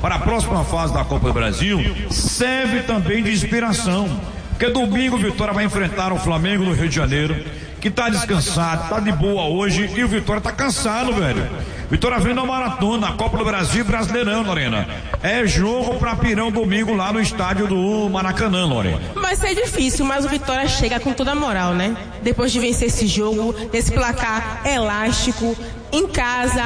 para a próxima fase da Copa do Brasil serve também de inspiração. Porque domingo o Vitória vai enfrentar o Flamengo no Rio de Janeiro, que tá descansado, tá de boa hoje, e o Vitória tá cansado, velho. Vitória vem na maratona, a Copa do Brasil e Brasileirão, Lorena. É jogo pra Pirão domingo lá no estádio do Maracanã, Lorena. Vai ser difícil, mas o Vitória chega com toda a moral, né? Depois de vencer esse jogo, esse placar elástico, em casa,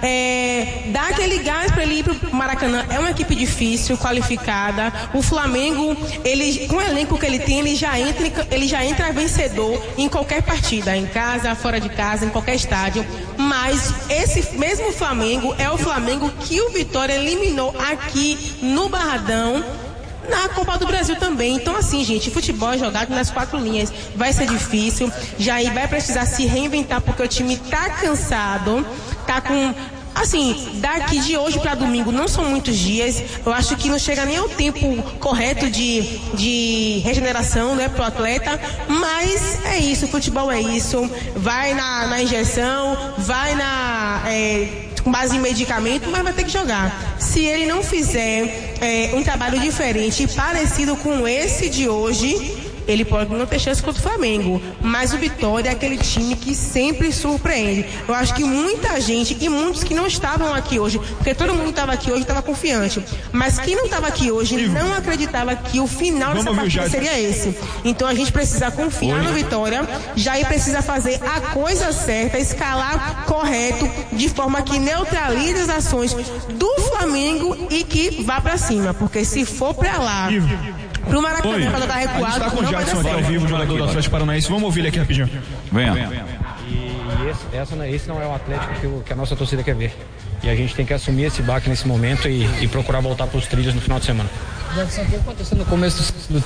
dá aquele gás para ele ir pro Maracanã. É uma equipe difícil, qualificada. O Flamengo, com o elenco que ele tem, ele já entra vencedor em qualquer partida, em casa, fora de casa, em qualquer estádio. Mas esse mesmo Flamengo é o Flamengo que o Vitória eliminou aqui no Barradão, na Copa do Brasil também. Então assim, gente, futebol é jogado nas 4 linhas, vai ser difícil. Jair vai precisar se reinventar, porque o time tá cansado, tá com... Assim, daqui de hoje para domingo não são muitos dias. Eu acho que não chega nem ao tempo correto de regeneração, né, pro atleta. Mas é isso, futebol é isso. Vai na injeção, vai com base em medicamento, mas vai ter que jogar. Se ele não fizer um trabalho diferente e parecido com esse de hoje, ele pode não ter chance contra o Flamengo, mas o Vitória é aquele time que sempre surpreende. Eu acho que muita gente, e muitos que não estavam aqui hoje, porque todo mundo estava aqui hoje estava confiante, mas quem não estava aqui hoje não acreditava que o final dessa partida seria esse. Então a gente precisa confiar no Vitória. Jair precisa fazer a coisa certa, escalar correto, de forma que neutralize as ações do Flamengo e que vá para cima, porque se for para lá, pro Maracanã, para dar recuado, a gente tá com o Jadson aqui ao vivo, jogador do Atlético Paranaense. Vamos ouvir ele aqui rapidinho. Venha. E esse não é o Atlético que a nossa torcida quer ver. E a gente tem que assumir esse baque nesse momento e procurar voltar para os trilhos no final de semana. Jadson, o que aconteceu no começo do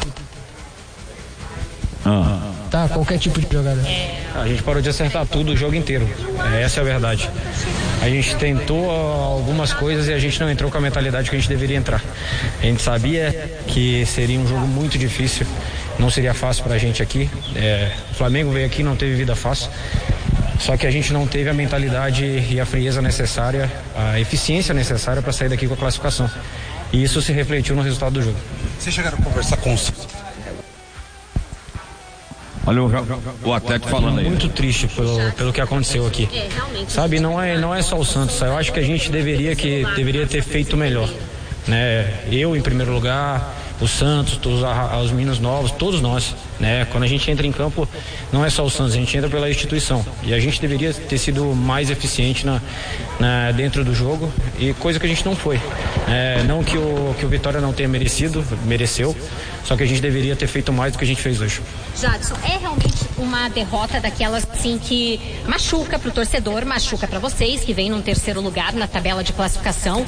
Tá, qualquer tipo de jogada. A gente parou de acertar tudo o jogo inteiro. Essa é a verdade. A gente tentou algumas coisas e a gente não entrou com a mentalidade que a gente deveria entrar. A gente sabia que seria um jogo muito difícil, não seria fácil pra gente aqui. O Flamengo veio aqui, não teve vida fácil. Só que a gente não teve a mentalidade e a frieza necessária, a eficiência necessária para sair daqui com a classificação. E isso se refletiu no resultado do jogo. Vocês chegaram a conversar com os... Olha o Atlético falando aí. Muito triste pelo que aconteceu aqui. Sabe, não é só o Santos. Eu acho que a gente deveria ter feito melhor, né? Eu em primeiro lugar, o Santos, os meninos novos, todos nós, né? Quando a gente entra em campo, não é só o Santos, a gente entra pela instituição. E a gente deveria ter sido mais eficiente dentro do jogo, e coisa que a gente não foi. Não que o Vitória não tenha mereceu, só que a gente deveria ter feito mais do que a gente fez hoje. Jadson, é realmente uma derrota daquelas assim que machuca pro torcedor, machuca para vocês que vem num terceiro lugar na tabela de classificação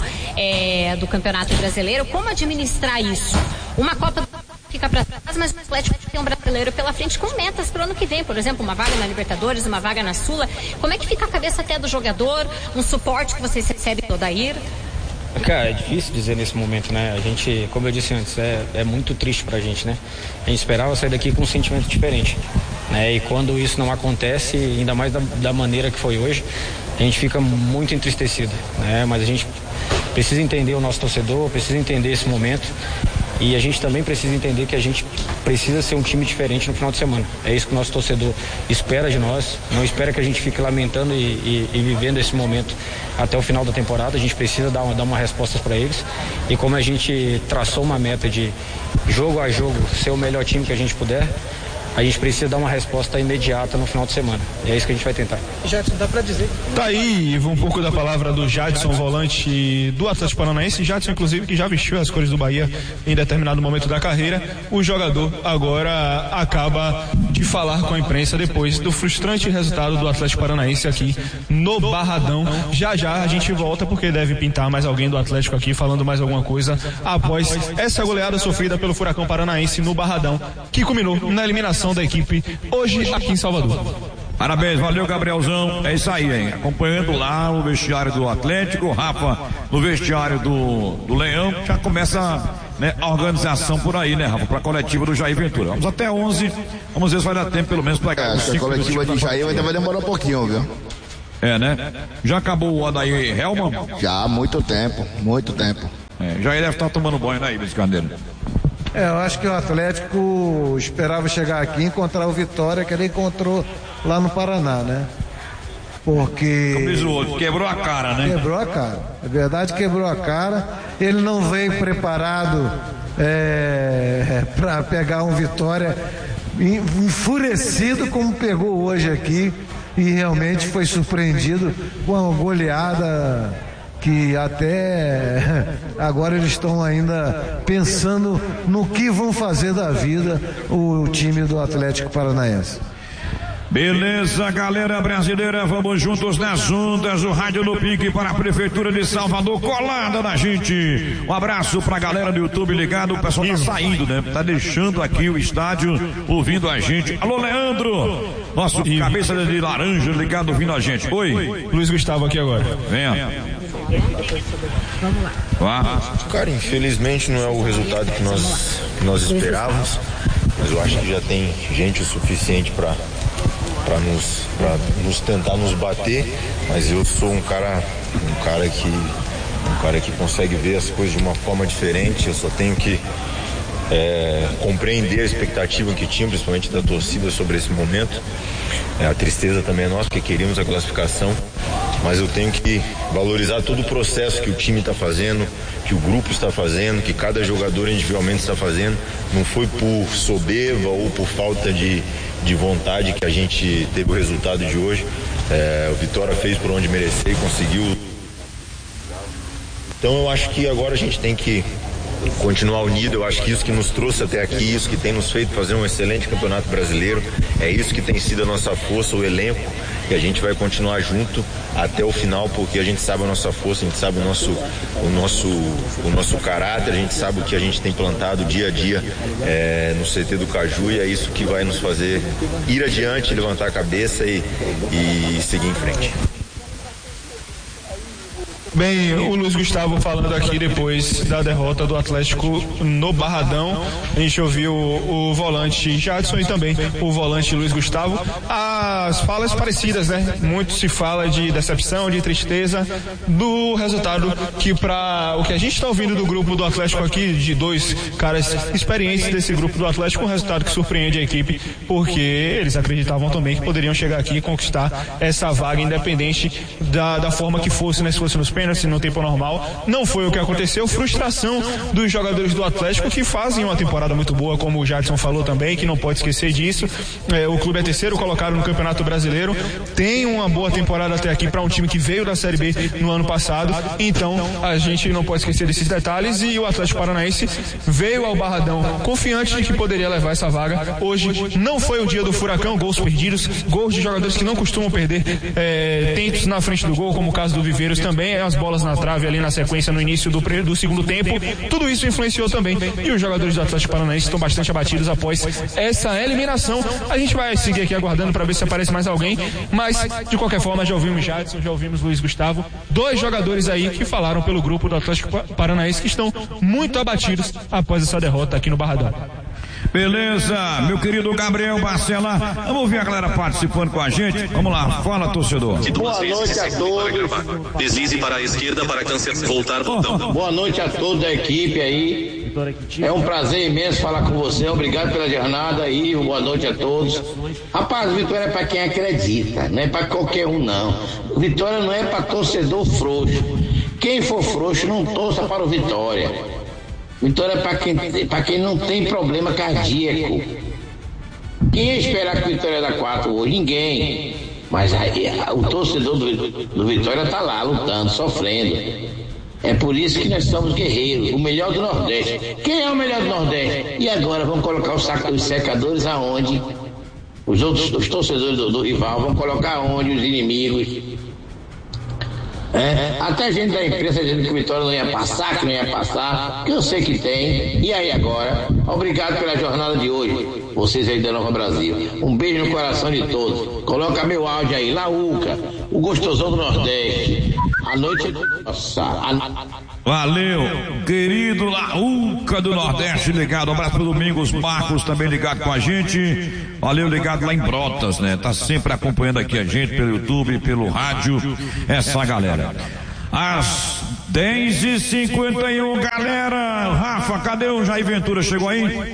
do Campeonato Brasileiro. Como administrar isso? Uma Copa fica para trás, mas o Atlético tem um brasileiro pela frente com metas para o ano que vem, por exemplo, uma vaga na Libertadores, uma vaga na Sula. Como é que fica a cabeça até do jogador, um suporte que vocês recebem do Odair? Cara, é difícil dizer nesse momento, né? A gente, como eu disse antes, é muito triste pra gente, né? A gente esperava sair daqui com um sentimento diferente, né? E quando isso não acontece, ainda mais da maneira que foi hoje, a gente fica muito entristecido, né? Mas a gente precisa entender o nosso torcedor, precisa entender esse momento. E a gente também precisa entender que a gente precisa ser um time diferente no final de semana. É isso que o nosso torcedor espera de nós. Não espera que a gente fique lamentando e vivendo esse momento até o final da temporada. A gente precisa dar uma resposta para eles. E como a gente traçou uma meta de jogo a jogo ser o melhor time que a gente puder, a gente precisa dar uma resposta imediata no final de semana. E é isso que a gente vai tentar. Jadson, dá pra dizer. Tá aí, um pouco da palavra do Jadson, volante do Atlético Paranaense. Jadson, inclusive, que já vestiu as cores do Bahia em determinado momento da carreira. O jogador agora acaba de falar com a imprensa depois do frustrante resultado do Atlético Paranaense aqui no Barradão. Já a gente volta, porque deve pintar mais alguém do Atlético aqui falando mais alguma coisa após essa goleada sofrida pelo Furacão Paranaense no Barradão, que culminou na eliminação da equipe hoje aqui em Salvador. Parabéns, valeu, Gabrielzão. É isso aí, hein? Acompanhando lá o vestiário do Atlético, o Rafa no vestiário do Leão. Já começa, né, a organização por aí, né, Rafa, pra coletiva do Jair Ventura. Vamos até 11, vamos ver se vai dar tempo pelo menos pra cá. Acho que a coletiva de Jair ainda vai demorar um pouquinho, viu? Né? Já acabou o Odair Helman? Já há muito tempo. Já ele deve estar tomando banho, né, Ibis Carneiro? Eu acho que o Atlético esperava chegar aqui e encontrar o Vitória, que ele encontrou lá no Paraná, né? Porque... Como diz o outro, quebrou a cara, né? Quebrou a cara. É verdade, quebrou a cara. Ele não veio preparado para pegar um Vitória enfurecido como pegou hoje aqui, e realmente foi surpreendido com uma goleada que até agora eles estão ainda pensando no que vão fazer da vida o time do Atlético Paranaense. Beleza, galera brasileira, vamos juntos nas ondas, o Rádio no Pique para a Prefeitura de Salvador, colada na gente. Um abraço pra galera do YouTube ligado, o pessoal tá saindo, né? Tá deixando aqui o estádio, ouvindo a gente. Alô, Leandro, nosso cabeça de laranja ligado, ouvindo a gente. Oi. Luiz Gustavo aqui agora. Venha. Vamos lá. Cara, infelizmente não é o resultado que nós esperávamos, mas eu acho que já tem gente o suficiente para nos tentar nos bater, mas eu sou um cara que consegue ver as coisas de uma forma diferente. Eu só tenho que compreender a expectativa que tinha, principalmente da torcida, sobre esse momento. A tristeza também é nossa, porque queríamos a classificação, mas eu tenho que valorizar todo o processo que o time está fazendo, que o grupo está fazendo, que cada jogador individualmente está fazendo. Não foi por soberba ou por falta de vontade que a gente teve o resultado de hoje. O Vitória fez por onde merecer e conseguiu. Então eu acho que agora a gente tem que continuar unido. Eu acho que isso que nos trouxe até aqui, isso que tem nos feito fazer um excelente campeonato brasileiro, é isso que tem sido a nossa força, o elenco, e a gente vai continuar junto até o final, porque a gente sabe a nossa força, a gente sabe o nosso caráter, a gente sabe o que a gente tem plantado dia a dia no CT do Caju, e é isso que vai nos fazer ir adiante, levantar a cabeça e seguir em frente. Bem, o Luiz Gustavo falando aqui depois da derrota do Atlético no Barradão. A gente ouviu o volante Jadson e também o volante Luiz Gustavo. As falas parecidas, né? Muito se fala de decepção, de tristeza do resultado, que para o que a gente está ouvindo do grupo do Atlético aqui, de dois caras experientes desse grupo do Atlético, um resultado que surpreende a equipe, porque eles acreditavam também que poderiam chegar aqui e conquistar essa vaga, independente da forma que fosse, né? Se fosse nos pênaltis, no tempo normal. Não foi o que aconteceu. Frustração dos jogadores do Atlético, que fazem uma temporada muito boa, como o Jadson falou também, que não pode esquecer disso. O clube é terceiro colocado no Campeonato Brasileiro, tem uma boa temporada até aqui para um time que veio da Série B no ano passado, então a gente não pode esquecer desses detalhes. E o Atlético Paranaense veio ao Barradão confiante de que poderia levar essa vaga. Hoje não foi o dia do furacão, gols perdidos, gols de jogadores que não costumam perder tentos na frente do gol, como o caso do Viveiros também, as bolas na trave ali na sequência no início do segundo tempo. Tudo isso influenciou também, e os jogadores do Atlético Paranaense estão bastante abatidos após essa eliminação. A gente vai seguir aqui aguardando para ver se aparece mais alguém, mas de qualquer forma já ouvimos Jadson, já ouvimos Luiz Gustavo, dois jogadores aí que falaram pelo grupo do Atlético Paranaense que estão muito abatidos após essa derrota aqui no Barradão. Beleza, meu querido Gabriel Barcela, vamos ver a galera participando com a gente. Vamos lá, fala, torcedor. Boa noite a todos. Deslize para a esquerda para cancelar, voltar botão. Boa noite a toda a equipe aí. É um prazer imenso falar com você. Obrigado pela jornada aí. Boa noite a todos. Rapaz, Vitória é para quem acredita, não é para qualquer um não. Vitória não é para torcedor frouxo. Quem for frouxo não torça para o Vitória. Vitória é para quem não tem problema cardíaco. Quem ia esperar que o Vitória dá 4 hoje? Ninguém. Mas aí, o torcedor do Vitória está lá lutando, sofrendo. É por isso que nós somos guerreiros, o melhor do Nordeste. Quem é o melhor do Nordeste? E agora vamos colocar o saco dos secadores aonde? Os torcedores do rival vão colocar aonde? Os inimigos. Até gente da imprensa dizendo que o Vitória não ia passar, que eu sei que tem. E aí agora? Obrigado pela jornada de hoje, vocês aí da Nova Brasil. Um beijo no coração de todos. Coloca meu áudio aí, Laúca, o gostosão do Nordeste. A noite. Nossa. Valeu, querido Laúca do Nordeste ligado. Um abraço pro Domingos Marcos também ligado com a gente. Valeu, ligado lá em Brotas, né? Tá sempre acompanhando aqui a gente pelo YouTube, pelo rádio, essa galera. Às 10h51, galera. Rafa, cadê o Jair Ventura? Chegou aí?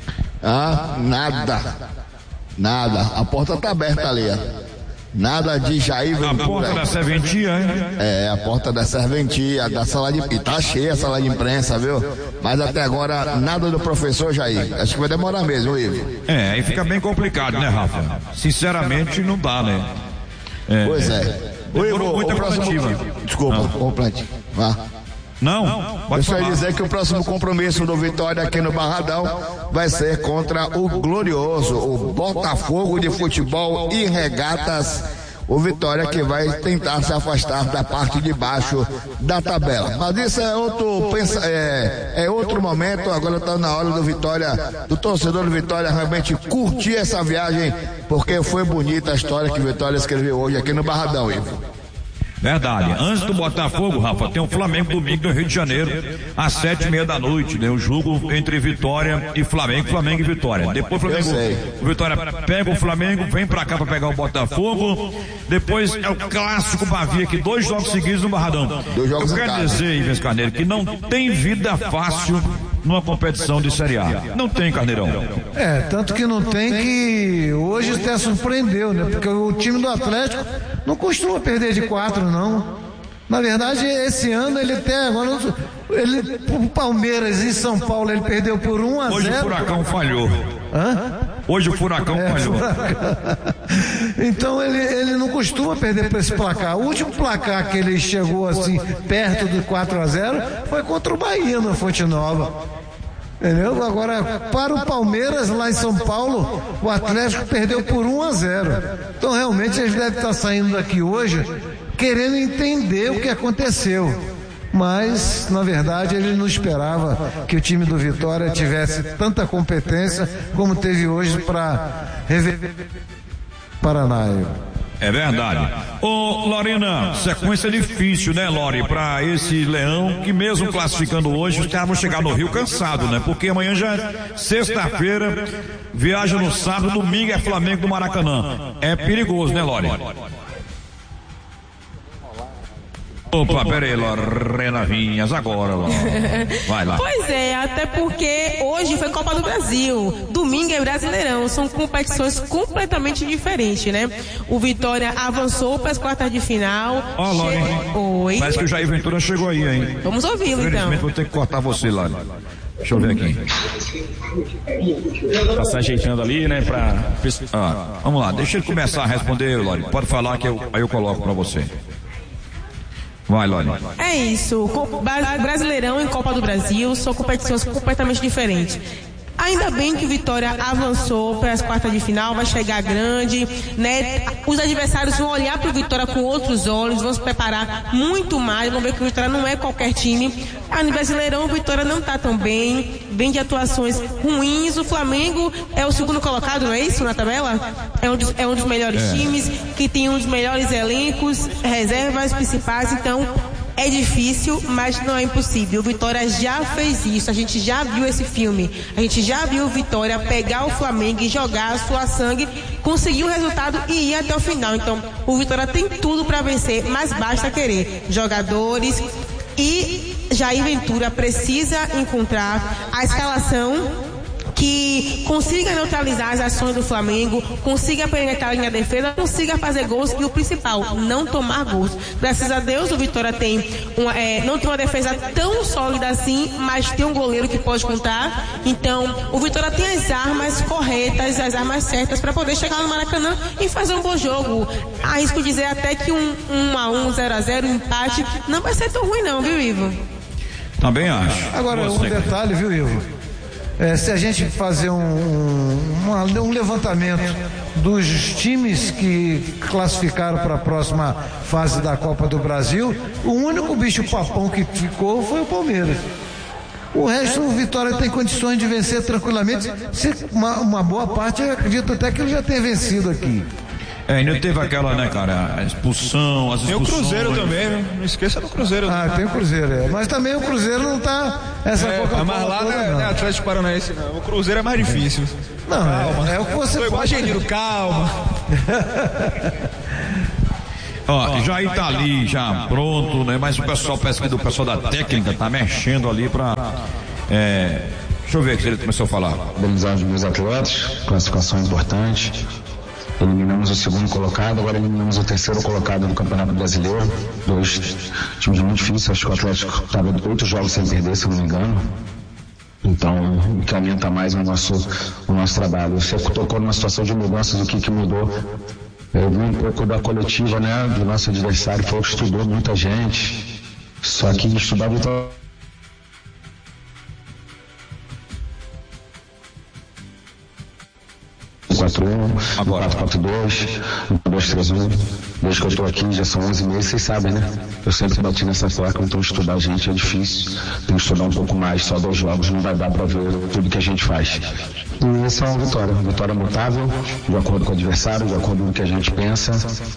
Nada. A porta tá aberta ali, ó. Nada de Jair Ventura. A porta da serventia, hein? A porta da serventia, da sala de... E tá cheia a sala de imprensa, viu? Mas até agora, nada do professor Jair. Acho que vai demorar mesmo, Ivo. Aí fica bem complicado, né, Rafa? Sinceramente, não dá, né? Pois é. Demorou muita prerrogativa. Desculpa, complete. Vá. Não, eu só ia dizer que o próximo compromisso do Vitória aqui no Barradão vai ser contra o glorioso, o Botafogo de Futebol e Regatas. O Vitória que vai tentar se afastar da parte de baixo da tabela. Mas isso é outro momento. Agora está na hora do torcedor do Vitória realmente curtir essa viagem, porque foi bonita a história que o Vitória escreveu hoje aqui no Barradão, Ivo. Verdade. Antes do Botafogo, Rafa, tem o Flamengo domingo no Rio de Janeiro, às 7h30 da noite, né? O jogo entre Vitória e Flamengo e Vitória. Depois o Vitória pega o Flamengo, vem pra cá pra pegar o Botafogo. Depois é o clássico Bavia aqui, 2 jogos seguidos no Barradão. Eu quero dizer, Ives Carneiro, que não tem vida fácil numa competição de Série A. Não tem, Carneirão. Tanto que não tem, que hoje até surpreendeu, né? Porque o time do Atlético não costuma perder de 4, não. Na verdade, esse ano ele até agora, o Palmeiras em São Paulo, ele perdeu por 1-0. Hoje o Furacão falhou. Hoje o Furacão falhou. Então ele não costuma perder por esse placar. O último placar que ele chegou assim perto do 4-0 foi contra o Bahia no Fonte Nova. Entendeu? Agora, para o Palmeiras lá em São Paulo, o Atlético perdeu por 1-0. Então realmente eles devem estar saindo daqui hoje querendo entender o que aconteceu. Mas, na verdade, ele não esperava que o time do Vitória tivesse tanta competência como teve hoje para rever Paraná. É verdade. Ô, Lorena, sequência difícil, né, Lore, pra esse Leão, que mesmo classificando hoje, os caras vão chegar no Rio cansado, né? Porque amanhã já é sexta-feira, viaja no sábado, domingo é Flamengo do Maracanã. É perigoso, né, Lore? Opa, peraí, Lorena Vinhas, agora, Lore. Vai lá. Pois é, até porque hoje foi Copa do Brasil, domingo é Brasileirão, são competições completamente diferentes, né? O Vitória avançou para as quartas de final. Ó, Lore. Oi. Parece que o Jair Ventura chegou aí, hein? Vamos ouvi-lo, então. Infelizmente vou ter que cortar você, Lore. Deixa eu ver aqui. Tá se ajeitando ali, né, vamos lá, deixa ele começar a responder, Lore. Pode falar que aí eu coloco pra você. Vai, Lore. É isso. Brasileirão e Copa do Brasil são competições completamente diferentes. Ainda bem que o Vitória avançou para as quartas de final, vai chegar grande, né? Os adversários vão olhar para o Vitória com outros olhos, vão se preparar muito mais, vão ver que o Vitória não é qualquer time. No Brasileirão o Vitória não está tão bem, vem de atuações ruins. O Flamengo é o segundo colocado, não é isso, na tabela? É um dos melhores times, que tem um dos melhores elencos, reservas principais, então é difícil, mas não é impossível. O Vitória já fez isso, a gente já viu esse filme, a gente já viu o Vitória pegar o Flamengo e jogar, suar sangue, conseguir o resultado e ir até o final. Então, o Vitória tem tudo para vencer, mas basta querer. Jogadores e Jair Ventura precisa encontrar a escalação que consiga neutralizar as ações do Flamengo, consiga penetrar na defesa, consiga fazer gols e o principal, não tomar gols. Graças a Deus o Vitória tem não tem uma defesa tão sólida assim, mas tem um goleiro que pode contar. Então o Vitória tem as armas corretas, as armas certas para poder chegar no Maracanã e fazer um bom jogo. Arrisco dizer até que 1-1, 0-0, empate não vai ser tão ruim não, viu, Ivo? Também acho. Agora um detalhe, viu, Ivo? Se a gente fazer um levantamento dos times que classificaram para a próxima fase da Copa do Brasil, o único bicho papão que ficou foi o Palmeiras. O resto, o Vitória tem condições de vencer tranquilamente. Uma boa parte, eu acredito até que ele já tenha vencido aqui. Ainda teve aquela, né, cara, a expulsão, as expulsões. Tem o Cruzeiro também, né? Não esqueça do Cruzeiro. Tem o Cruzeiro, Mas também o Cruzeiro não tá essa Coca-Cola. Mas lá não é Atlético Paranaense, não. O Cruzeiro é mais difícil. Não, calma. É o que você pode... Igual calma. Ó, Jair tá ali, já pronto, né? Mas o pessoal, parece que do pessoal da técnica tá mexendo ali pra... deixa eu ver se ele começou a falar. Parabenizar os meus atletas, classificação importante. Eliminamos o segundo colocado, agora eliminamos o terceiro colocado do Campeonato Brasileiro. 2 times muito difíceis, acho que o Atlético estava 8 jogos sem perder, se eu não me engano. Então, incrementa mais o nosso trabalho. Você tocou numa situação de mudanças, o que mudou? Eu vi um pouco da coletiva, né, do nosso adversário, falou que estudou muita gente, só que estudar Vitória. Agora 4-4-2, 2-3-1. Desde que eu estou aqui, já são 11 meses, vocês sabem, né? Eu sempre bati nessa placa, então estudar a gente é difícil. Tem que estudar um pouco mais, só 2 jogos não vai dar para ver tudo que a gente faz. E essa é uma vitória mutável, de acordo com o adversário, de acordo com o que a gente pensa.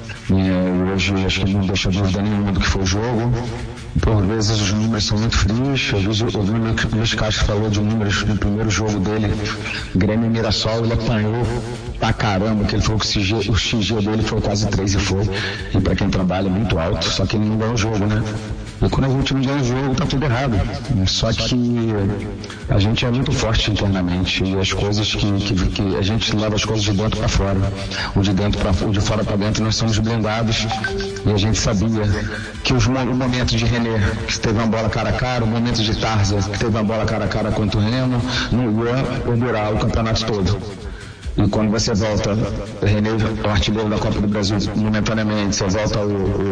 E hoje acho que não deixa dúvida nenhuma do que foi o jogo. Por vezes os números são muito frios. Eu vi o Luiz Castro falou de números no primeiro jogo dele, Grêmio e Mirassol, ele apanhou pra caramba, que ele falou que o XG dele foi quase 3 e foi. E pra quem trabalha é muito alto, só que ele não ganha o jogo, né? E quando a gente não ganha o jogo, tá tudo errado. Só que a gente é muito forte internamente e as coisas que a gente leva as coisas de dentro para fora. O de fora para dentro nós somos blindados e a gente sabia que o momento de René, que teve uma bola cara a cara, o momento de Tarza, que teve uma bola cara a cara contra o Remo, não ia perdurar o campeonato todo. E quando você volta, o René, o artilheiro da Copa do Brasil, momentaneamente, você volta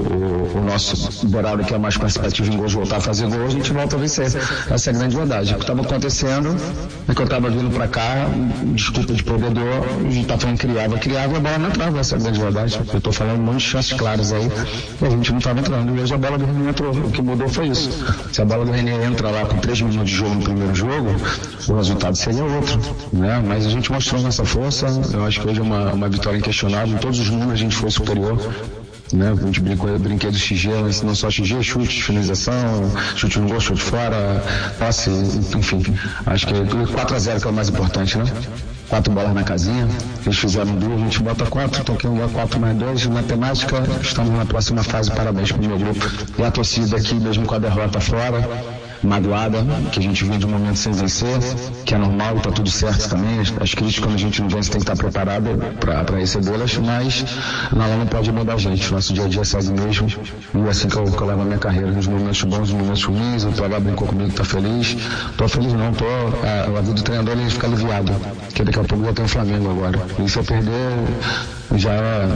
o nosso Dourado, que é mais participativo em gols, voltar a fazer gol, a gente volta a vencer. Essa é a grande verdade. O que estava acontecendo é que eu estava vindo para cá, desculpa de perdedor, a gente estava falando criava, a bola não entrava, essa é a grande verdade. Eu estou falando um monte de chances claras aí, e a gente não estava entrando. E hoje a bola do René entrou. O que mudou foi isso. Se a bola do René entra lá com 3 minutos de jogo no primeiro jogo, o resultado seria outro, né? Mas a gente mostrou nossa força. Eu acho que hoje é uma vitória inquestionável. Em todos os números a gente foi superior, né? A gente brinquei do XG, não só XG, chute, finalização, chute no gol, chute fora, passe, enfim. Acho que 4-0 que é o mais importante, né? 4 bolas na casinha, eles fizeram 2, a gente bota 4, então quem ganhar 4 mais 2, matemática, estamos na próxima fase, parabéns pro meu grupo. E a torcida aqui, mesmo com a derrota fora, magoada, que a gente vem de um momento sem vencer, que é normal, tá tudo certo também, as críticas quando a gente não vence tem que estar preparado para recebê-las, mas ela não pode mudar a gente, nosso dia a dia segue mesmo, e é assim que eu levo a minha carreira, nos momentos bons, nos momentos ruins, o PH brincou comigo, tá feliz, tô feliz não, a vida do treinador ele fica aliviado, que daqui a pouco já tem o Flamengo agora, e se eu perder, já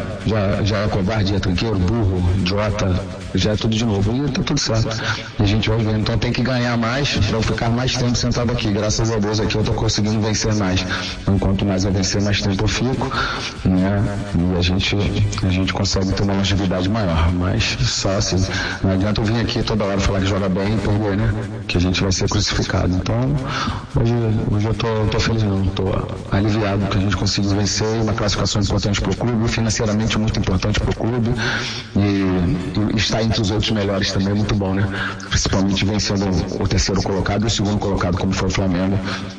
é covarde, é tranqueiro, burro, idiota, já é tudo de novo, e tá tudo certo, e a gente vai vendo, então tem que ganhar mais para eu ficar mais tempo sentado aqui, graças a Deus aqui eu tô conseguindo vencer mais, então quanto mais eu vencer, mais tempo eu fico, né, e a gente consegue ter uma longevidade maior, mas só assim, não adianta eu vir aqui toda hora falar que joga bem e perder, né, que a gente vai ser crucificado, então hoje eu tô feliz não, tô aliviado que a gente conseguiu vencer, uma classificação importante pro clube, financeiramente muito importante pro clube, e estar entre os outros melhores também é muito bom, né, principalmente vencendo o terceiro colocado e o segundo colocado, como foi o Flamengo.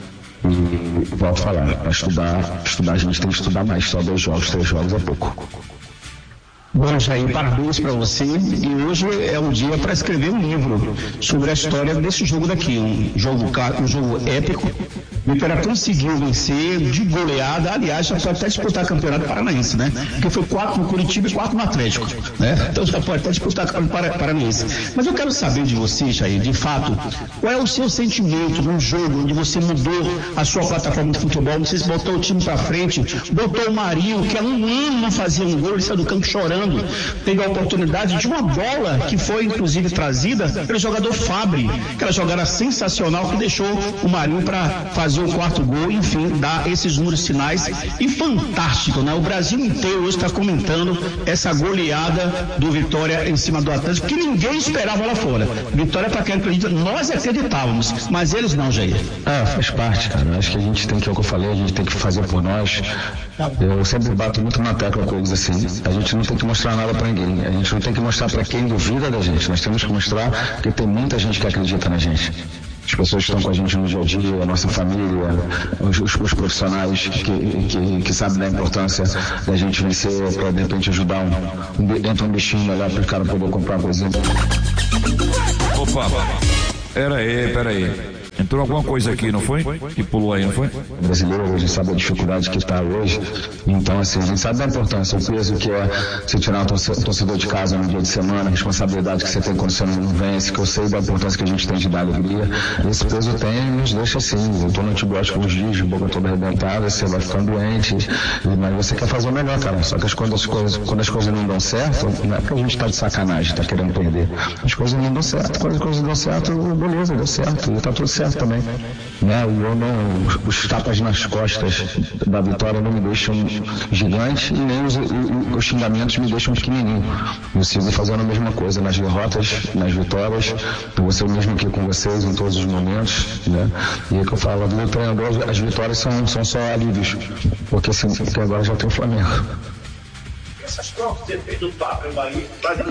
E volto a falar, para estudar a gente tem que estudar mais, só 2 jogos, 3 jogos é pouco. Bom, Jair, parabéns para você. E hoje é um dia para escrever um livro sobre a história desse jogo daqui. Um jogo épico. O Vitória conseguiu vencer de goleada. Aliás, já pode até disputar campeonato paranaense, né? Porque foi 4 no Curitiba e 4 no Atlético, né? Então já pode até disputar campeonato paranaense. Mas eu quero saber de você, Jair, de fato, qual é o seu sentimento num jogo onde você mudou a sua plataforma de futebol? Não sei se botou o time para frente, botou o Marinho, que há um ano não fazia um gol, ele saiu do campo chorando. Teve a oportunidade de uma bola que foi inclusive trazida pelo jogador Fabri, aquela jogada sensacional que deixou o Marinho para fazer o 4º gol, enfim, dar esses números finais e fantástico, né? O Brasil inteiro hoje está comentando essa goleada do Vitória em cima do Atlético, que ninguém esperava lá fora. Vitória para quem acredita, nós acreditávamos, mas eles não, Jair. Faz parte, cara. Acho que a gente tem que, é o que eu falei, a gente tem que fazer por nós. Eu sempre bato muito na tecla com eles assim. A gente não tem que mostrar nada pra ninguém. A gente não tem que mostrar pra quem duvida da gente. Nós temos que mostrar porque tem muita gente que acredita na gente. as pessoas que estão com a gente no dia a dia, a nossa família, os profissionais que sabem da importância da gente vencer para de repente ajudar um bichinho melhor para o cara poder comprar uma coisinha. Opa, peraí. Entrou alguma coisa aqui, não foi? Que pulou aí, não foi? O brasileiro hoje sabe a dificuldade que está hoje. Então, assim, a gente sabe da importância, o peso que é você tirar um torcedor de casa no dia de semana, a responsabilidade que você tem quando você não vence, que eu sei da importância que a gente tem de dar alegria. Esse peso tem nos deixa assim. Eu tô no antibiótico uns dias, de boca toda arrebentada, você vai ficando doente, mas você quer fazer o melhor, cara. Só que quando as coisas não dão certo, não é porque a gente tá de sacanagem, tá querendo perder. As coisas não dão certo. Quando as coisas dão certo, beleza, deu certo. E tá tudo certo também, né? Os tapas nas costas da vitória não me deixam gigante e nem os xingamentos me deixam pequenininho. Eu sigo fazendo a mesma coisa nas derrotas, nas vitórias. Eu vou ser o mesmo aqui com vocês em todos os momentos, né? E é que eu falo, do meu treinador, as vitórias são só alívios, porque agora já tem o Flamengo. Essas trocas que você fez do Papa em Bahia,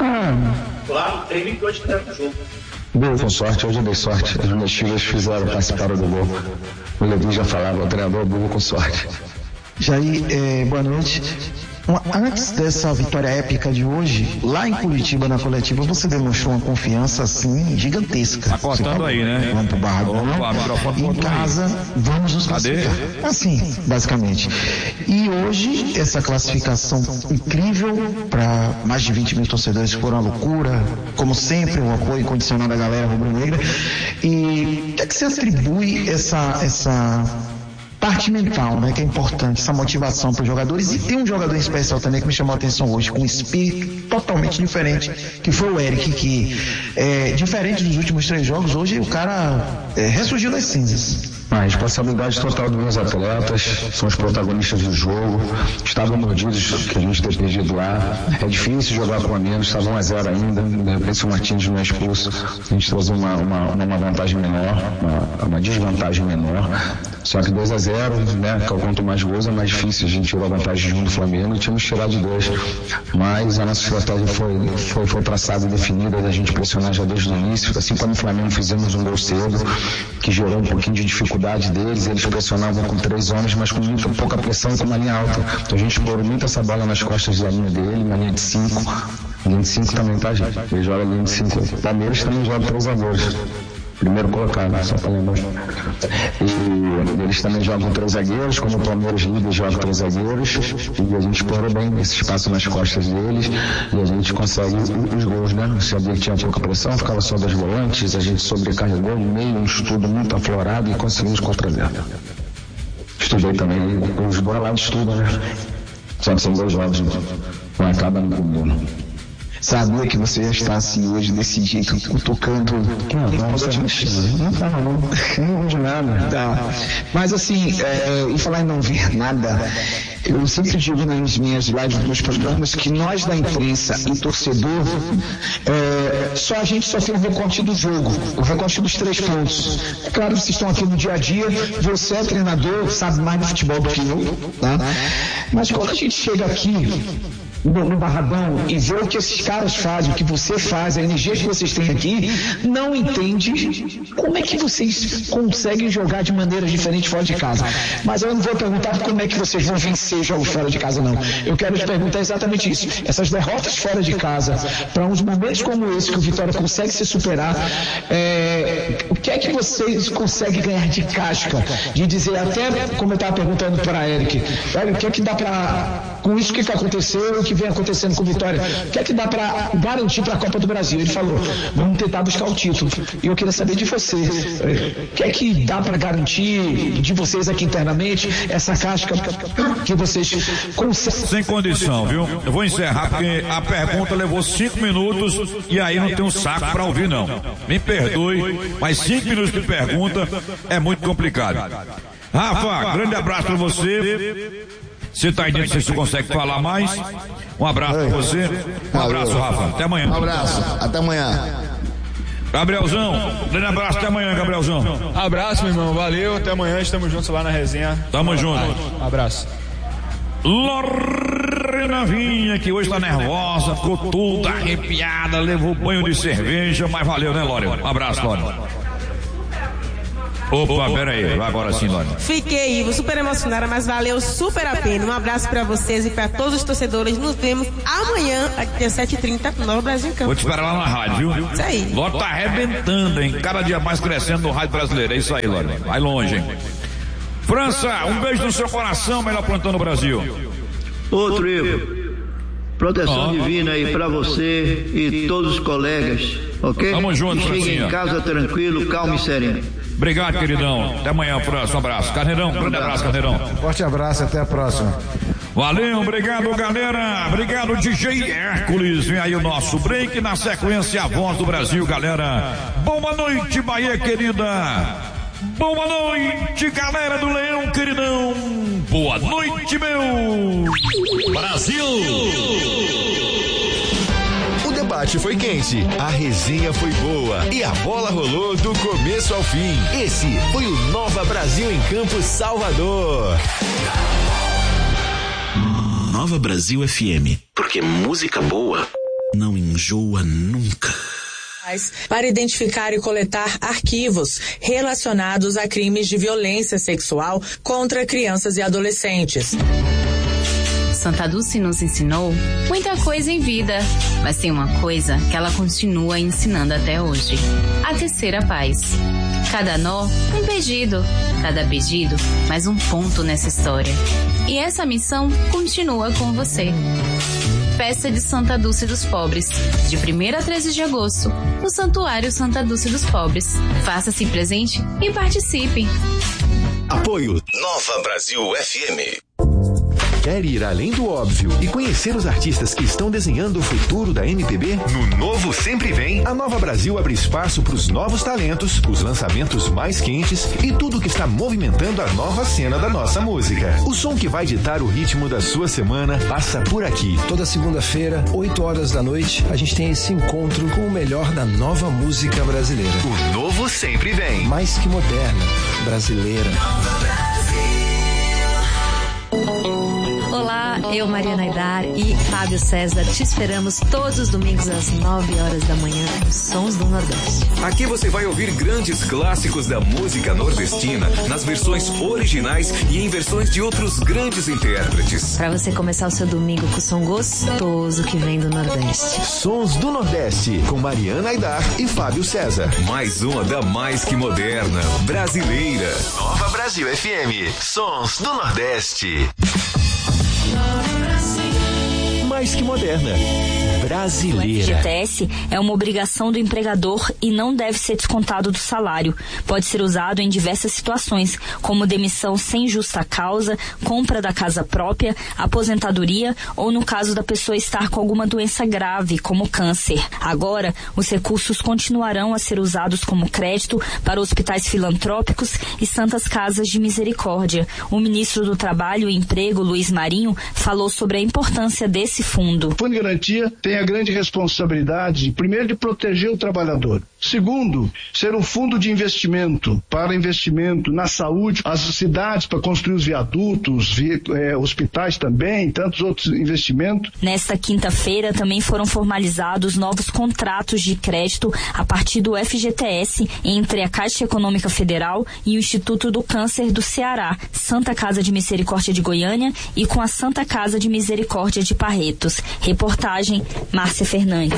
lá no treino e hoje no jogo. Gol com sorte, hoje eu dei sorte. As minhas filhas participaram do gol. O Levi já falava, o treinador burro com sorte. Jair, boa noite. Antes dessa vitória épica de hoje, lá em Curitiba, na coletiva, você demonstrou uma confiança, assim, gigantesca. Tá cortando aí, né? Vamos pro Barradão. Em casa, vamos nos classificar. Assim, basicamente. E hoje, essa classificação incrível para mais de 20 mil torcedores foram uma loucura. Como sempre, o apoio incondicional da galera rubro-negra. E o que é que você atribui essa parte mental, né, que é importante, essa motivação para os jogadores? E tem um jogador em especial também que me chamou a atenção hoje, com um espírito totalmente diferente, que foi o Eric, que diferente dos últimos 3 jogos, hoje o cara ressurgiu das cinzas. A responsabilidade total dos meus atletas, são os protagonistas do jogo, estavam mordidos que a gente ter perdido lá, é difícil jogar com a menos, estava 1-0 ainda, de repente se o Martins não é expulso, a gente trouxe uma vantagem menor, uma desvantagem menor, só que 2-0, né, quanto mais gols é mais difícil, a gente tirou a vantagem junto do Flamengo e tínhamos tirado de 2, mas a nossa estratégia foi traçada e definida, da gente pressionar já desde o início, assim como o Flamengo fizemos um gol cedo, que gerou um pouquinho de dificuldade deles, eles pressionavam com 3 homens, mas com muito pouca pressão, com uma linha alta. Então a gente explorou muito essa bola nas costas da linha dele, na linha de 5. Linha de 5 também, tá, gente? Ele joga linha de 5. O Palmeiras também joga 3 zagueiros. Primeiro colocado, só para lembrar. E eles também jogam 3 zagueiros, como o Palmeiras líder joga 3 zagueiros, e a gente explora bem esse espaço nas costas deles, e a gente consegue os gols, né? Se havia que tinha pouca pressão, ficava só 2 volantes, a gente sobrecarregou no meio, um estudo muito aflorado e conseguimos 4-0. Estudei também, os dois lados estudam, né? Só que são 2 jogos, não acaba no comum. Sabia que você ia estar assim hoje, desse jeito, cutucando. Não vejo nada. Tá. Mas assim, e falar em não ver nada, eu sempre digo nas minhas lives, nos meus programas, que nós da imprensa e torcedor, só a gente só tem o recorte do jogo, o recorte dos 3 pontos. É claro, vocês estão aqui no dia a dia, você é treinador, sabe mais de futebol do que eu, tá? Mas quando a gente chega aqui no Barradão e ver o que esses caras fazem, o que você faz, a energia que vocês têm aqui, não entende como é que vocês conseguem jogar de maneiras diferentes fora de casa. Mas eu não vou perguntar como é que vocês vão vencer jogos fora de casa, não. Eu quero te perguntar exatamente isso. Essas derrotas fora de casa, para uns momentos como esse, que o Vitória consegue se superar, o que é que vocês conseguem ganhar de casca? De dizer, até como eu estava perguntando para Eric, o que é que dá para, com isso que aconteceu, o que vem acontecendo com o Vitória, o que é que dá para garantir para a Copa do Brasil? Ele falou, vamos tentar buscar o título. E eu queria saber de você, o que é que dá para garantir de vocês aqui internamente, essa casca que vocês conseguem? Sem condição, viu? Eu vou encerrar porque a pergunta levou 5 minutos e aí não tem um saco para ouvir, não. Me perdoe, mas 5 minutos de pergunta é muito complicado. Rafa, grande abraço para você. Você tá aí dentro, se você consegue falar mais. Um abraço pra você. Um abraço, Rafa. Até amanhã. Um abraço. Até amanhã. Gabrielzão, grande abraço. Até amanhã, Gabrielzão. Abraço, meu irmão. Valeu. Até amanhã. Estamos juntos lá na resenha. Tamo junto. Um abraço. Lorena Vinha, que hoje tá nervosa, ficou toda arrepiada, levou banho de cerveja, mas valeu, né, Lorena? Um abraço, Lorena. Opa, peraí, agora sim, Lore. Fiquei, Ivo, super emocionada, mas valeu super a pena. Um abraço pra vocês e pra todos os torcedores. Nos vemos amanhã, às 7h30, no Nova Brasil em Campo. Vou te esperar lá na rádio, viu? Isso aí. Lore tá arrebentando, hein? Cada dia mais crescendo no rádio brasileiro. É isso aí, Lore. Vai longe, hein? França, um beijo no seu coração, melhor plantão no Brasil. Outro Ivo. Proteção divina aí pra você e todos os colegas, ok? Tamo junto, Chegue em casa tranquilo, calmo e sereno. Obrigado, queridão. Até amanhã, França. Um abraço. Carneirão, grande abraço, Carneirão. Forte abraço, até a próxima. Valeu, obrigado, galera. Obrigado, DJ Hércules. Vem aí o nosso break. Na sequência, a voz do Brasil, galera. Boa noite, Bahia querida. Boa noite, galera do Leão, queridão. Boa noite, meu Brasil. O debate foi quente, a resenha foi boa e a bola rolou do começo ao fim. Esse foi o Nova Brasil em Campo, Salvador. Nova Brasil FM, porque música boa não enjoa nunca. Para identificar e coletar arquivos relacionados a crimes de violência sexual contra crianças e adolescentes. Santa Dulce nos ensinou muita coisa em vida, mas tem uma coisa que ela continua ensinando até hoje: a tecer a paz. Cada nó, um pedido. Cada pedido, mais um ponto nessa história. E essa missão continua com você. Festa de Santa Dulce dos Pobres, de 1º a 13 de agosto, no Santuário Santa Dulce dos Pobres. Faça-se presente e participe. Apoio Nova Brasil FM. Quer ir além do óbvio e conhecer os artistas que estão desenhando o futuro da MPB? No Novo Sempre Vem, a Nova Brasil abre espaço para os novos talentos, os lançamentos mais quentes e tudo que está movimentando a nova cena da nossa música. O som que vai ditar o ritmo da sua semana passa por aqui. Toda segunda-feira, 8 horas da noite, a gente tem esse encontro com o melhor da nova música brasileira. O Novo Sempre Vem. Mais que moderna, brasileira. Olá, eu, Mariana Aidar e Fábio César, te esperamos todos os domingos às 9 horas da manhã nos Sons do Nordeste. Aqui você vai ouvir grandes clássicos da música nordestina nas versões originais e em versões de outros grandes intérpretes. Para você começar o seu domingo com o som gostoso que vem do Nordeste. Sons do Nordeste, com Mariana Aidar e Fábio César. Mais uma da mais que moderna, brasileira. Nova Brasil FM, Sons do Nordeste. Mais que moderna, brasileira. O FGTS é uma obrigação do empregador e não deve ser descontado do salário. Pode ser usado em diversas situações, como demissão sem justa causa, compra da casa própria, aposentadoria ou no caso da pessoa estar com alguma doença grave, como câncer. Agora, os recursos continuarão a ser usados como crédito para hospitais filantrópicos e santas casas de misericórdia. O ministro do Trabalho e Emprego, Luiz Marinho, falou sobre a importância desse fundo. O Fundo de Garantia tem a grande responsabilidade, primeiro, de proteger o trabalhador. Segundo, ser um fundo de investimento para investimento na saúde, as cidades para construir os viadutos, hospitais também, tantos outros investimentos. Nesta quinta-feira também foram formalizados novos contratos de crédito a partir do FGTS entre a Caixa Econômica Federal e o Instituto do Câncer do Ceará, Santa Casa de Misericórdia de Goiânia e com a Santa Casa de Misericórdia de Barretos. Reportagem Márcia Fernandes.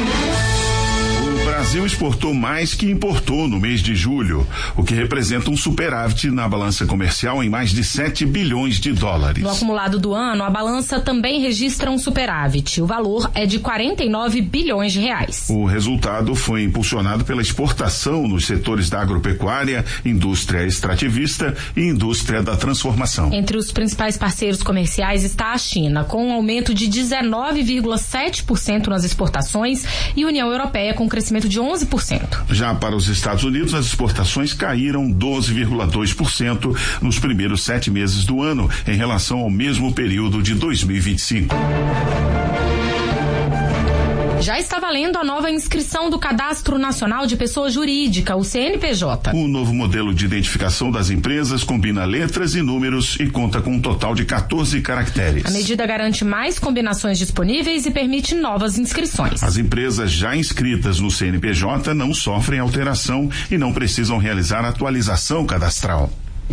O Brasil exportou mais que importou no mês de julho, o que representa um superávit na balança comercial em mais de 7 bilhões de dólares. No acumulado do ano, a balança também registra um superávit. O valor é de 49 bilhões de reais. O resultado foi impulsionado pela exportação nos setores da agropecuária, indústria extrativista e indústria da transformação. Entre os principais parceiros comerciais está a China, com um aumento de 19,7% nas exportações, e a União Europeia com um crescimento de 11%. Já para os Estados Unidos, as exportações caíram 12,2% nos primeiros 7 meses do ano, em relação ao mesmo período de 2025. Já está valendo a nova inscrição do Cadastro Nacional de Pessoa Jurídica, o CNPJ. O novo modelo de identificação das empresas combina letras e números e conta com um total de 14 caracteres. A medida garante mais combinações disponíveis e permite novas inscrições. As empresas já inscritas no CNPJ não sofrem alteração e não precisam realizar atualização cadastral.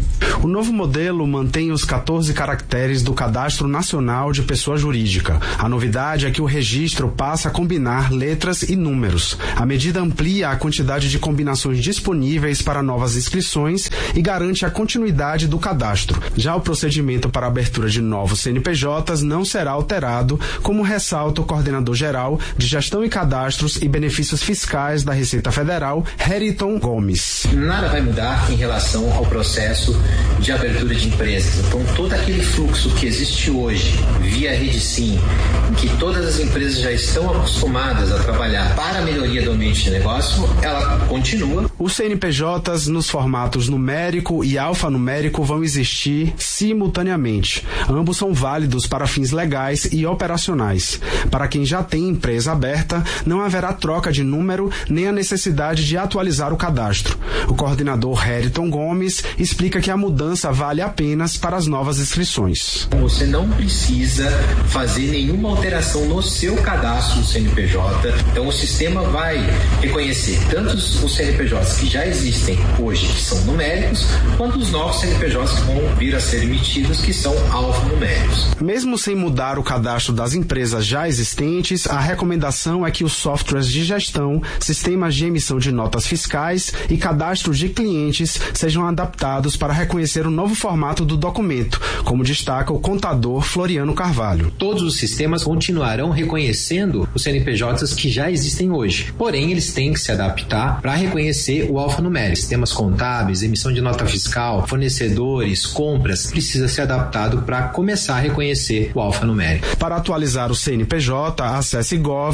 O novo modelo mantém os 14 caracteres do Cadastro Nacional de Pessoa Jurídica. A novidade é que o registro passa a combinar letras e números. A medida amplia a quantidade de combinações disponíveis para novas inscrições e garante a continuidade do cadastro. Já o procedimento para a abertura de novos CNPJs não será alterado, como ressalta o coordenador-geral de Gestão e Cadastros e Benefícios Fiscais da Receita Federal, Heriton Gomes. Nada vai mudar em relação ao processo de abertura de empresas. Então, todo aquele fluxo que existe hoje via Rede Sim, em que todas as empresas já estão acostumadas a trabalhar para a melhoria do ambiente de negócio, ela continua. Os CNPJs nos formatos numérico e alfanumérico vão existir simultaneamente. Ambos são válidos para fins legais e operacionais. Para quem já tem empresa aberta, não haverá troca de número nem a necessidade de atualizar o cadastro. O coordenador Heriton Gomes explica que a mudança vale apenas para as novas inscrições. Você não precisa fazer nenhuma alteração no seu cadastro do CNPJ. Então o sistema vai reconhecer tanto os CNPJs que já existem hoje, que são numéricos, quanto os novos CNPJs que vão vir a ser emitidos, que são alfanuméricos. Mesmo sem mudar o cadastro das empresas já existentes, a recomendação é que os softwares de gestão, sistemas de emissão de notas fiscais e cadastros de clientes sejam adaptados para reconhecer o novo formato do documento, como destaca o contador Floriano Carvalho. Todos os sistemas continuarão reconhecendo os CNPJs que já existem hoje, porém eles têm que se adaptar para reconhecer o alfanumérico. Sistemas contábeis, emissão de nota fiscal, fornecedores, compras, precisa ser adaptado para começar a reconhecer o alfanumérico. Para atualizar o CNPJ, acesse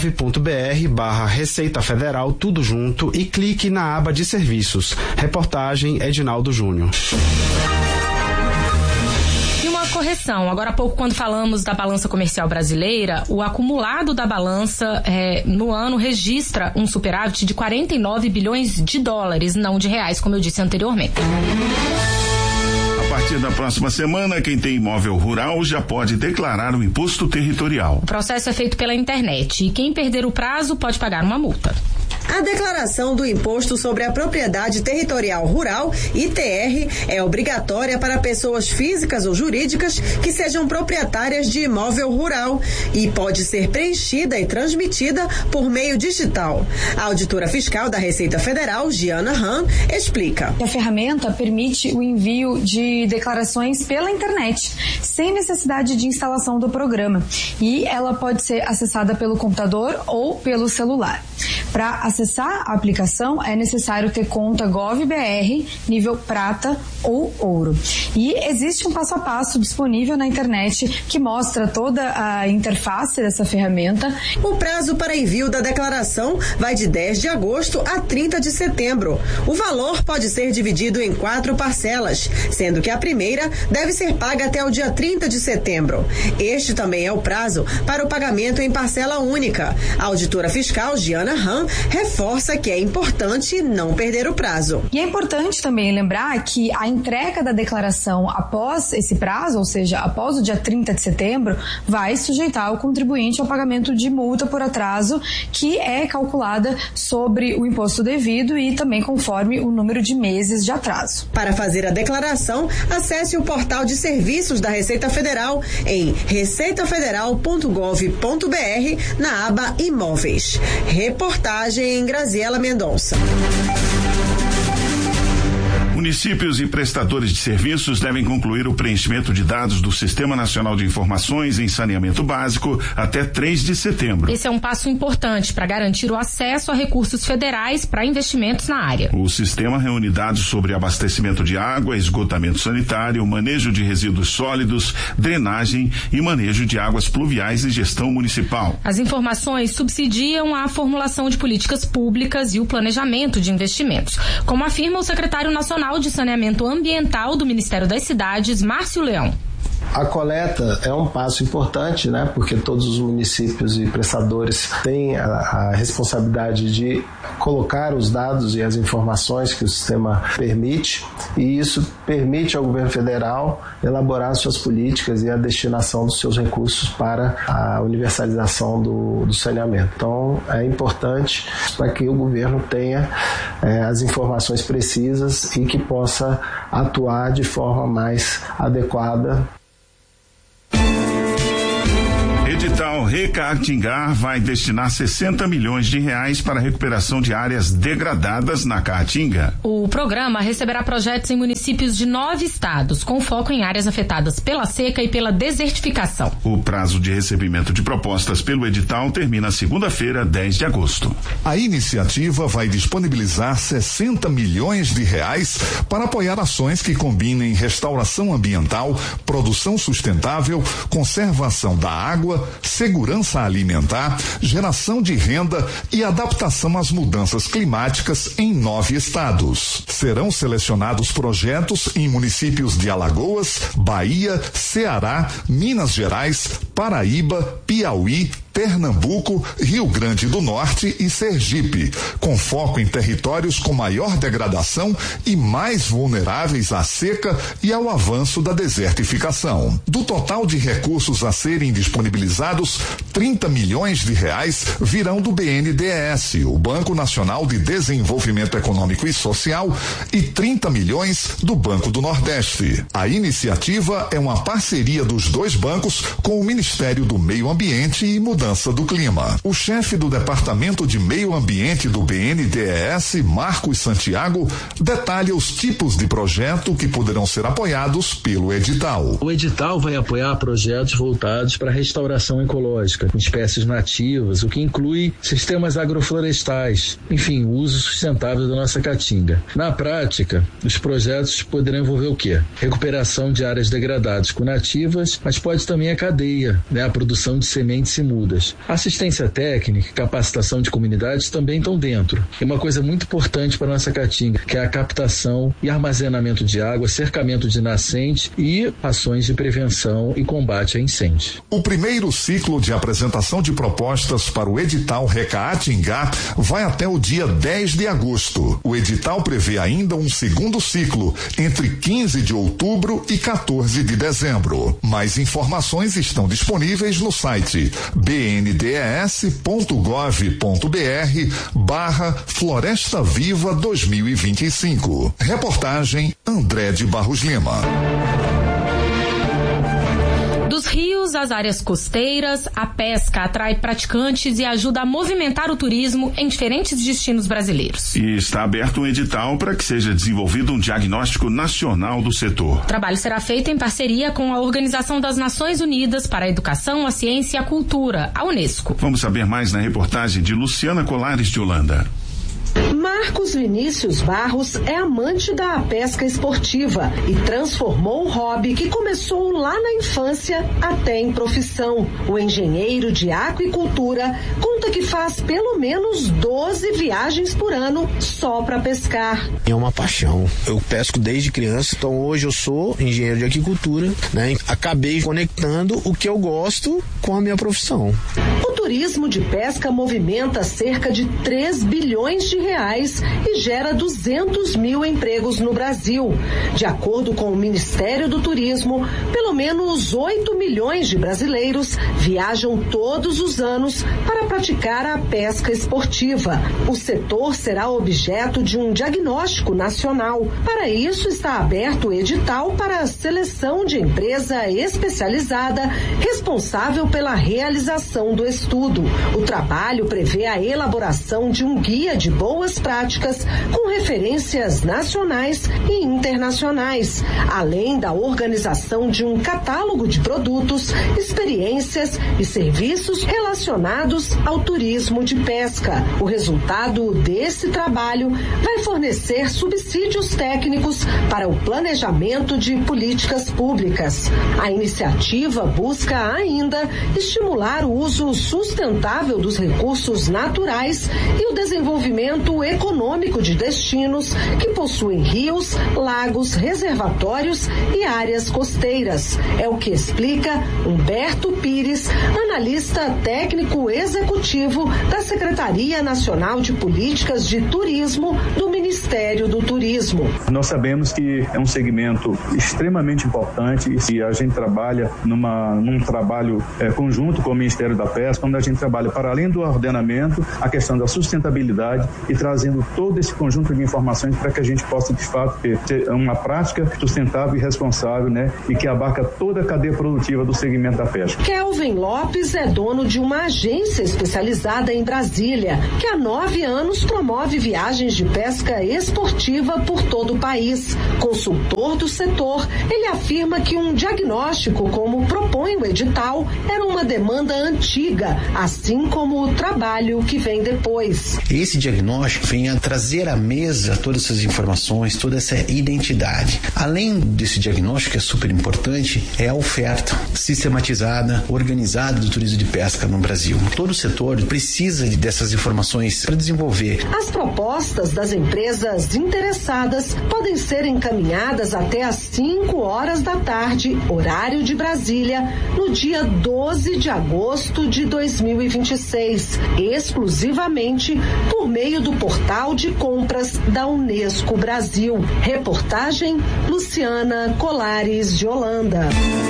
gov.br/Receita Federal, tudo junto, e clique na aba de serviços. Reportagem Edinaldo Júnior. E uma correção, agora há pouco quando falamos da balança comercial brasileira, o acumulado da balança no ano registra um superávit de 49 bilhões de dólares, não de reais, como eu disse anteriormente. A partir da próxima semana, quem tem imóvel rural já pode declarar o imposto territorial. O processo é feito pela internet e quem perder o prazo pode pagar uma multa. A declaração do Imposto sobre a Propriedade Territorial Rural, ITR, é obrigatória para pessoas físicas ou jurídicas que sejam proprietárias de imóvel rural e pode ser preenchida e transmitida por meio digital. A auditora fiscal da Receita Federal, Giana Han, explica. A ferramenta permite o envio de declarações pela internet, sem necessidade de instalação do programa, e ela pode ser acessada pelo computador ou pelo celular. Para acessar a aplicação é necessário ter conta GovBR nível prata ou ouro. E existe um passo a passo disponível na internet que mostra toda a interface dessa ferramenta. O prazo para envio da declaração vai de 10 de agosto a 30 de setembro. O valor pode ser dividido em 4 parcelas, sendo que a primeira deve ser paga até o dia 30 de setembro. Este também é o prazo para o pagamento em parcela única. A auditora fiscal, Giana Han, reforça que é importante não perder o prazo. E é importante também lembrar que a entrega da declaração após esse prazo, ou seja, após o dia 30 de setembro, vai sujeitar o contribuinte ao pagamento de multa por atraso, que é calculada sobre o imposto devido e também conforme o número de meses de atraso. Para fazer a declaração, acesse o portal de serviços da Receita Federal em receitafederal.gov.br na aba Imóveis. Reportagem Graziela Mendonça. Municípios e prestadores de serviços devem concluir o preenchimento de dados do Sistema Nacional de Informações em Saneamento Básico até 3 de setembro. Esse é um passo importante para garantir o acesso a recursos federais para investimentos na área. O sistema reúne dados sobre abastecimento de água, esgotamento sanitário, manejo de resíduos sólidos, drenagem e manejo de águas pluviais e gestão municipal. As informações subsidiam a formulação de políticas públicas e o planejamento de investimentos, como afirma o secretário nacional de Saneamento Ambiental do Ministério das Cidades, Márcio Leão. A coleta é um passo importante, né? Porque todos os municípios e prestadores têm a responsabilidade de colocar os dados e as informações que o sistema permite, e isso permite ao governo federal elaborar suas políticas e a destinação dos seus recursos para a universalização do saneamento. Então, é importante para que o governo tenha as informações precisas e que possa atuar de forma mais adequada. Edital Recaatinga vai destinar 60 milhões de reais para a recuperação de áreas degradadas na Caatinga. O programa receberá projetos em municípios de 9 estados, com foco em áreas afetadas pela seca e pela desertificação. O prazo de recebimento de propostas pelo edital termina segunda-feira, 10 de agosto. A iniciativa vai disponibilizar 60 milhões de reais para apoiar ações que combinem restauração ambiental, produção sustentável, conservação da água, segurança alimentar, geração de renda e adaptação às mudanças climáticas em 9 estados. Serão selecionados projetos em municípios de Alagoas, Bahia, Ceará, Minas Gerais, Paraíba, Piauí, Pernambuco, Rio Grande do Norte e Sergipe, com foco em territórios com maior degradação e mais vulneráveis à seca e ao avanço da desertificação. Do total de recursos a serem disponibilizados, 30 milhões de reais virão do BNDES, o Banco Nacional de Desenvolvimento Econômico e Social, e 30 milhões do Banco do Nordeste. A iniciativa é uma parceria dos dois bancos com o Ministério do Meio Ambiente e Mudança do Clima. O chefe do Departamento de Meio Ambiente do BNDES, Marcos Santiago, detalha os tipos de projeto que poderão ser apoiados pelo edital. O edital vai apoiar projetos voltados para a restauração ecológica, com espécies nativas, o que inclui sistemas agroflorestais, enfim, o uso sustentável da nossa caatinga. Na prática, os projetos poderão envolver o quê? Recuperação de áreas degradadas com nativas, mas pode também a cadeia, né? A produção de sementes e mudas. Assistência técnica e capacitação de comunidades também estão dentro. E uma coisa muito importante para a nossa caatinga, que é a captação e armazenamento de água, cercamento de nascente e ações de prevenção e combate a incêndio. O primeiro ciclo de apresentação de propostas para o edital Recaatinga vai até o dia 10 de agosto. O edital prevê ainda um segundo ciclo entre 15 de outubro e 14 de dezembro. Mais informações estão disponíveis no site bnds.gov.br/Floresta Viva 2025. Reportagem André de Barros Lima. Dos rios às áreas costeiras, a pesca atrai praticantes e ajuda a movimentar o turismo em diferentes destinos brasileiros. E está aberto um edital para que seja desenvolvido um diagnóstico nacional do setor. O trabalho será feito em parceria com a Organização das Nações Unidas para a Educação, a Ciência e a Cultura, a Unesco. Vamos saber mais na reportagem de Luciana Colares de Holanda. Marcos Vinícius Barros é amante da pesca esportiva e transformou o hobby que começou lá na infância até em profissão. O engenheiro de aquicultura conta que faz pelo menos 12 viagens por ano só para pescar. É uma paixão. Eu pesco desde criança, então hoje eu sou engenheiro de aquicultura, né? Acabei conectando o que eu gosto com a minha profissão. O turismo de pesca movimenta cerca de 3 bilhões de reais e gera 200 mil empregos no Brasil. De acordo com o Ministério do Turismo, pelo menos 8 milhões de brasileiros viajam todos os anos para praticar a pesca esportiva. O setor será objeto de um diagnóstico nacional. Para isso, está aberto o edital para a seleção de empresa especializada responsável pela realização do estudo. O trabalho prevê a elaboração de um guia de boas práticas com referências nacionais e internacionais, além da organização de um catálogo de produtos, experiências e serviços relacionados ao turismo de pesca. O resultado desse trabalho vai fornecer subsídios técnicos para o planejamento de políticas públicas. A iniciativa busca ainda estimular o uso sustentável dos recursos naturais e o desenvolvimento Desenvolvimento Econômico de Destinos, que possuem rios, lagos, reservatórios e áreas costeiras. É o que explica Humberto Pires, analista técnico executivo da Secretaria Nacional de Políticas de Turismo do Ministério do Turismo. Nós sabemos que é um segmento extremamente importante e a gente trabalha num trabalho conjunto com o Ministério da Pesca, onde a gente trabalha para além do ordenamento, a questão da sustentabilidade e trazendo todo esse conjunto de informações para que a gente possa, de fato, ter uma prática sustentável e responsável, né? E que abarca toda a cadeia produtiva do segmento da pesca. Kelvin Lopes é dono de uma agência especializada em Brasília, que há 9 anos promove viagens de pesca esportiva por todo o país. Consultor do setor, ele afirma que um diagnóstico, como propõe o edital, era uma demanda antiga, assim como o trabalho que vem depois. Esse diagnóstico vem a trazer à mesa todas essas informações, toda essa identidade. Além desse diagnóstico, que é super importante, é a oferta sistematizada, organizada do turismo de pesca no Brasil. Todo o setor precisa dessas informações para desenvolver. As propostas das empresas interessadas podem ser encaminhadas até às 5 horas da tarde, horário de Brasília, no dia 12 de agosto de 2026, exclusivamente por meio do portal de compras da Unesco Brasil. Reportagem Luciana Colares de Holanda.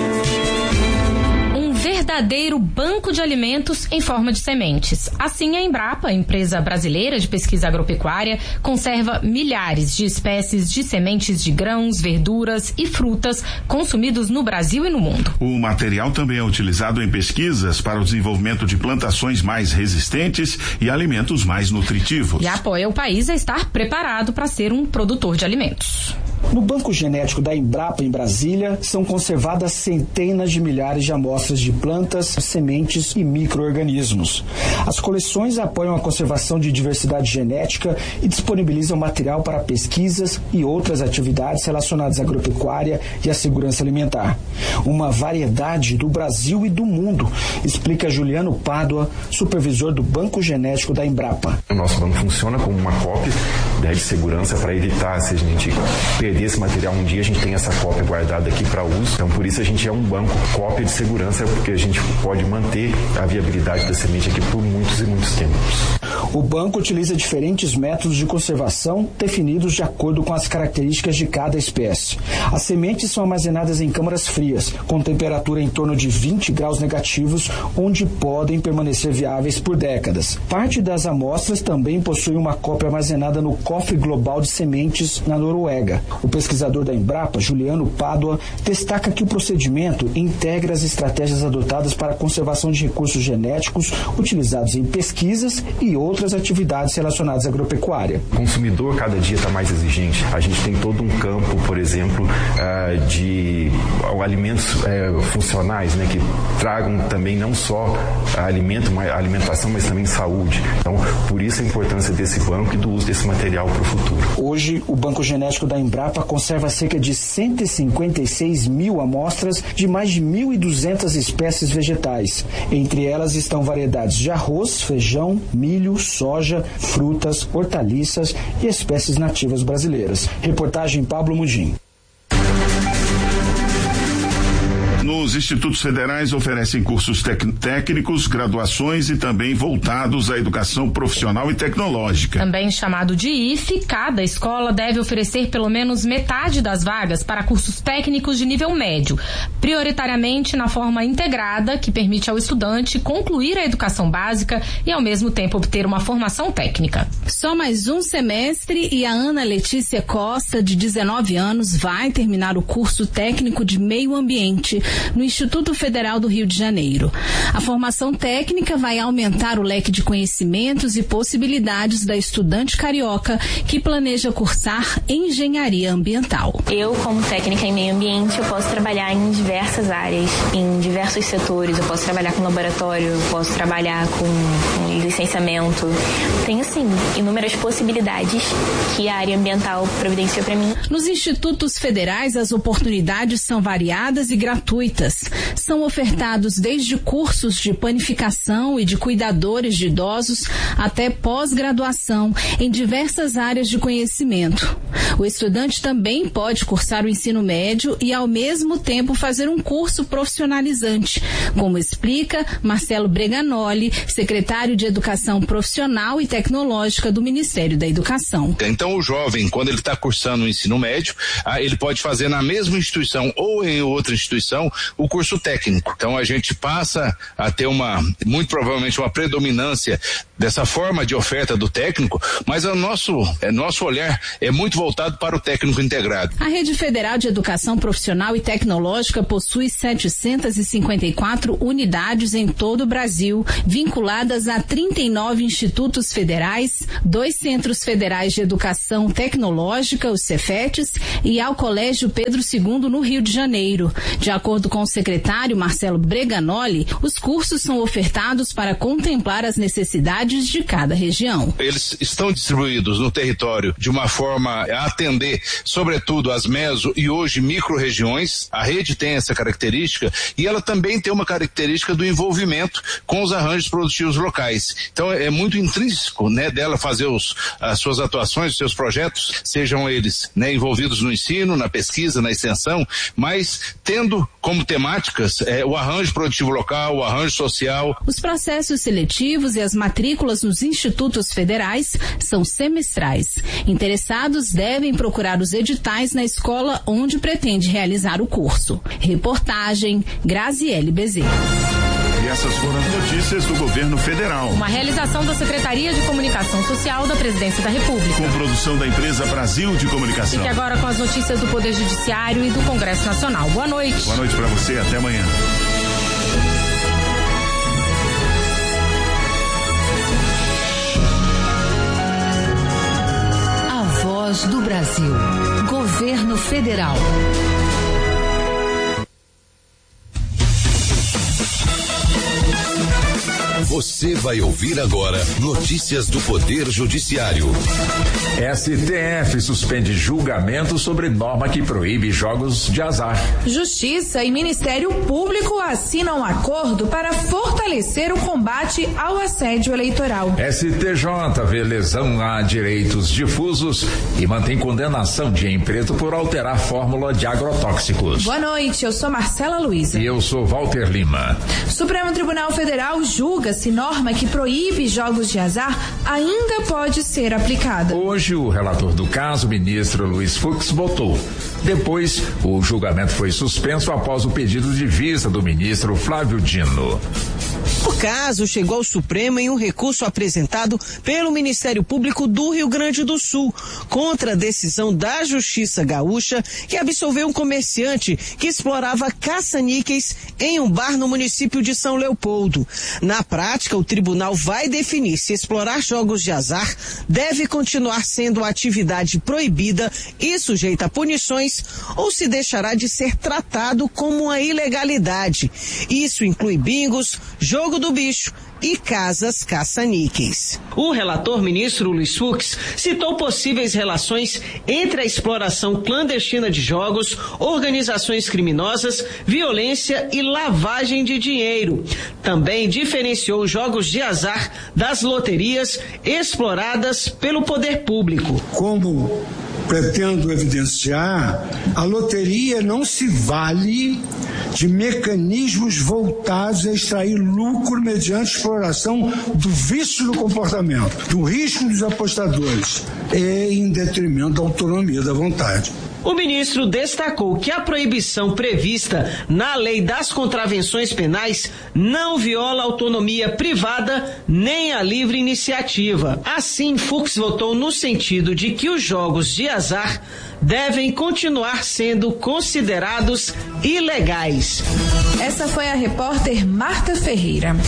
Verdadeiro banco de alimentos em forma de sementes. Assim, a Embrapa, empresa brasileira de pesquisa agropecuária, conserva milhares de espécies de sementes de grãos, verduras e frutas consumidos no Brasil e no mundo. O material também é utilizado em pesquisas para o desenvolvimento de plantações mais resistentes e alimentos mais nutritivos. E apoia o país a estar preparado para ser um produtor de alimentos. No Banco Genético da Embrapa, em Brasília, são conservadas centenas de milhares de amostras de plantas, sementes e micro-organismos. As coleções apoiam a conservação de diversidade genética e disponibilizam material para pesquisas e outras atividades relacionadas à agropecuária e à segurança alimentar. Uma variedade do Brasil e do mundo, explica Juliano Pádua, supervisor do Banco Genético da Embrapa. O nosso banco funciona como uma cópia de segurança para evitar, se a gente perder esse material um dia, a gente tem essa cópia guardada aqui para uso. Então, por isso a gente é um banco cópia de segurança, porque a gente pode manter a viabilidade da semente aqui por muitos e muitos tempos. O banco utiliza diferentes métodos de conservação definidos de acordo com as características de cada espécie. As sementes são armazenadas em câmaras frias, com temperatura em torno de 20 graus negativos, onde podem permanecer viáveis por décadas. Parte das amostras também possui uma cópia armazenada no Cofre Global de Sementes, na Noruega. O pesquisador da Embrapa, Juliano Pádua, destaca que o procedimento integra as estratégias adotadas para a conservação de recursos genéticos utilizados em pesquisas e outras atividades relacionadas à agropecuária. O consumidor cada dia está mais exigente. A gente tem todo um campo, por exemplo, de alimentos funcionais, né, que tragam também não só alimentação, mas também saúde. Então, por isso a importância desse banco e do uso desse material para o futuro. Hoje, o Banco Genético da Embrapa conserva cerca de 156 mil amostras de mais de 1.200 espécies vegetais. Entre elas estão variedades de arroz, feijão, milho, soja, frutas, hortaliças e espécies nativas brasileiras. Reportagem Pablo Mudim. Os institutos federais oferecem cursos técnicos, graduações e também voltados à educação profissional e tecnológica. Também chamado de IFE, cada escola deve oferecer pelo menos metade das vagas para cursos técnicos de nível médio, prioritariamente na forma integrada, que permite ao estudante concluir a educação básica e, ao mesmo tempo, obter uma formação técnica. Só mais um semestre e a Ana Letícia Costa, de 19 anos, vai terminar o curso técnico de meio ambiente no Instituto Federal do Rio de Janeiro. A formação técnica vai aumentar o leque de conhecimentos e possibilidades da estudante carioca que planeja cursar engenharia ambiental. Eu, como técnica em meio ambiente, eu posso trabalhar em diversas áreas, em diversos setores. Eu posso trabalhar com laboratório, eu posso trabalhar com licenciamento. Tem, assim, inúmeras possibilidades que a área ambiental providencia para mim. Nos institutos federais, as oportunidades são variadas e gratuitas. gratuitas. São ofertados desde cursos de panificação e de cuidadores de idosos até pós-graduação em diversas áreas de conhecimento. O estudante também pode cursar o ensino médio e, ao mesmo tempo, fazer um curso profissionalizante, como explica Marcelo Breganoli, secretário de Educação Profissional e Tecnológica do Ministério da Educação. Então, o jovem, quando ele está cursando o ensino médio, ele pode fazer na mesma instituição ou em outra instituição o curso técnico. Então, a gente passa a ter muito provavelmente uma predominância dessa forma de oferta do técnico, mas nosso olhar é muito voltado para o técnico integrado. A Rede Federal de Educação Profissional e Tecnológica possui 754 unidades em todo o Brasil, vinculadas a 39 institutos federais, 2 centros federais de educação tecnológica, os Cefetes, e ao Colégio Pedro II no Rio de Janeiro. De acordo com o secretário Marcelo Breganoli, os cursos são ofertados para contemplar as necessidades de cada região. Eles estão distribuídos no território de uma forma a atender, sobretudo, as meso e hoje micro-regiões. A rede tem essa característica e ela também tem uma característica do envolvimento com os arranjos produtivos locais. Então é muito intrínseco, dela fazer as suas atuações, os seus projetos, sejam eles envolvidos no ensino, na pesquisa, na extensão, mas tendo como temáticas o arranjo produtivo local, o arranjo social. Os processos seletivos e as matrículas nos institutos federais são semestrais. Interessados devem procurar os editais na escola onde pretende realizar o curso. Reportagem Graziele Bezerra. E essas foram as notícias do governo federal. Uma realização da Secretaria de Comunicação Social da Presidência da República. Com produção da empresa Brasil de Comunicação. Fique agora com as notícias do Poder Judiciário e do Congresso Nacional. Boa noite. Boa noite para você, até amanhã. A Voz do Brasil. Governo Federal. Você vai ouvir agora notícias do Poder Judiciário. STF suspende julgamento sobre norma que proíbe jogos de azar. Justiça e Ministério Público assinam acordo para fortalecer o combate ao assédio eleitoral. STJ vê lesão a direitos difusos e mantém condenação de Em Preto por alterar fórmula de agrotóxicos. Boa noite, eu sou Marcela Luiza. E eu sou Walter Lima. Supremo Tribunal Federal julga se norma que proíbe jogos de azar ainda pode ser aplicada. Hoje, o relator do caso, ministro Luiz Fux, votou. Depois, o julgamento foi suspenso após o pedido de vista do ministro Flávio Dino. O caso chegou ao Supremo em um recurso apresentado pelo Ministério Público do Rio Grande do Sul contra a decisão da Justiça Gaúcha que absolveu um comerciante que explorava caça-níqueis em um bar no município de São Leopoldo. Na prática, o tribunal vai definir se explorar jogos de azar deve continuar sendo uma atividade proibida e sujeita a punições ou se deixará de ser tratado como uma ilegalidade. Isso inclui bingos, jogo do bicho e casas caça-níqueis. O relator ministro Luiz Fux citou possíveis relações entre a exploração clandestina de jogos, organizações criminosas, violência e lavagem de dinheiro. Também diferenciou jogos de azar das loterias exploradas pelo poder público. Como pretendo evidenciar, a loteria não se vale de mecanismos voltados a extrair lucro mediante exploração do vício do comportamento, do risco dos apostadores e em detrimento da autonomia da vontade. O ministro destacou que a proibição prevista na lei das contravenções penais não viola a autonomia privada nem a livre iniciativa. Assim, Fux votou no sentido de que os jogos de azar devem continuar sendo considerados ilegais. Essa foi a repórter Marta Ferreira.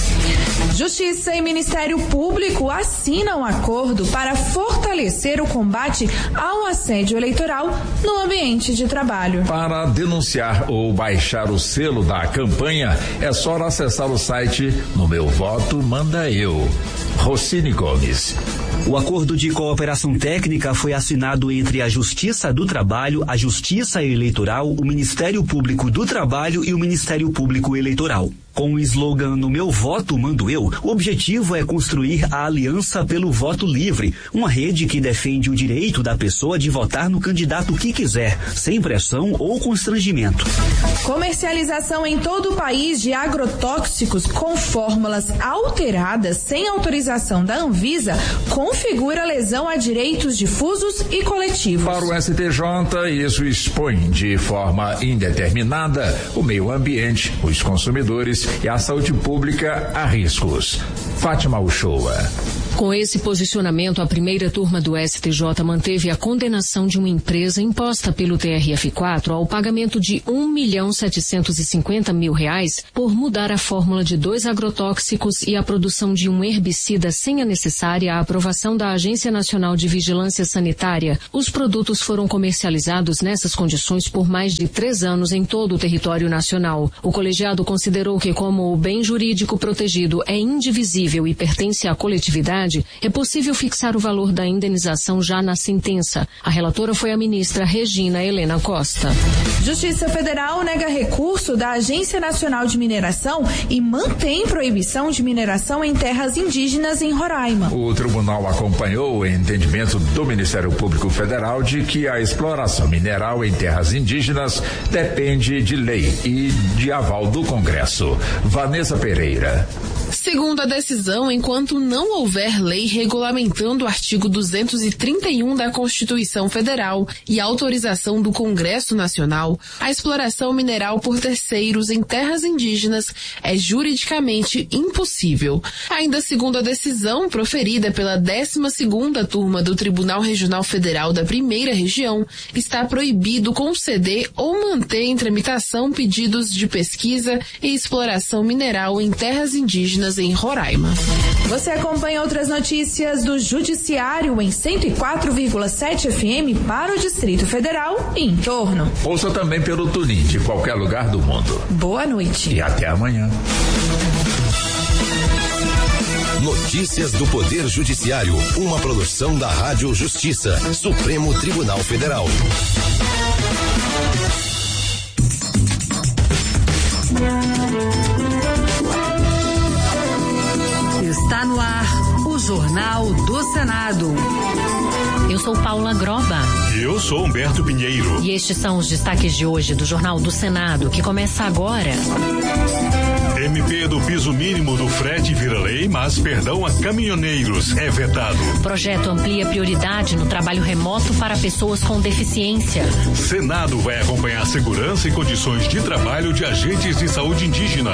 Justiça e Ministério Público assinam acordo para fortalecer o combate ao assédio eleitoral no ambiente de trabalho. Para denunciar ou baixar o selo da campanha, é só acessar o site No Meu Voto Manda Eu. Rocine Gomes. O acordo de cooperação técnica foi assinado entre a Justiça do Trabalho, a Justiça Eleitoral, o Ministério Público do Trabalho e o Ministério Público Eleitoral. Com o slogan "No meu voto mando eu", o objetivo é construir a Aliança pelo Voto Livre, uma rede que defende o direito da pessoa de votar no candidato que quiser, sem pressão ou constrangimento. Comercialização em todo o país de agrotóxicos com fórmulas alteradas sem autorização da Anvisa configura lesão a direitos difusos e coletivos. Para o STJ, isso expõe de forma indeterminada o meio ambiente, os consumidores e a saúde pública a riscos. Fátima Uchoa. Com esse posicionamento, a primeira turma do STJ manteve a condenação de uma empresa imposta pelo TRF4 ao pagamento de R$1.750.000 por mudar a fórmula de 2 agrotóxicos e a produção de um herbicida sem a necessária aprovação da Agência Nacional de Vigilância Sanitária. Os produtos foram comercializados nessas condições por mais de 3 anos em todo o território nacional. O colegiado considerou que, como o bem jurídico protegido é indivisível e pertence à coletividade, é possível fixar o valor da indenização já na sentença. A relatora foi a ministra Regina Helena Costa. Justiça Federal nega recurso da Agência Nacional de Mineração e mantém proibição de mineração em terras indígenas em Roraima. O tribunal acompanhou o entendimento do Ministério Público Federal de que a exploração mineral em terras indígenas depende de lei e de aval do Congresso. Vanessa Pereira. Segundo a decisão, enquanto não houver lei regulamentando o artigo 231 da Constituição Federal e autorização do Congresso Nacional, a exploração mineral por terceiros em terras indígenas é juridicamente impossível. Ainda segundo a decisão proferida pela 12ª turma do Tribunal Regional Federal da Primeira Região, está proibido conceder ou manter em tramitação pedidos de pesquisa e exploração mineral em terras indígenas em Roraima. Você acompanha outras notícias do Judiciário em 104,7 FM para o Distrito Federal e em torno. Ouça também pelo TuneIn de qualquer lugar do mundo. Boa noite. E até amanhã. Notícias do Poder Judiciário, uma produção da Rádio Justiça, Supremo Tribunal Federal. Está no ar o Jornal do Senado. Eu sou Paula Groba. E eu sou Humberto Pinheiro. E estes são os destaques de hoje do Jornal do Senado, que começa agora. MP do piso mínimo do frete vira lei, mas perdão a caminhoneiros é vetado. Projeto amplia prioridade no trabalho remoto para pessoas com deficiência. Senado vai acompanhar a segurança e condições de trabalho de agentes de saúde indígena.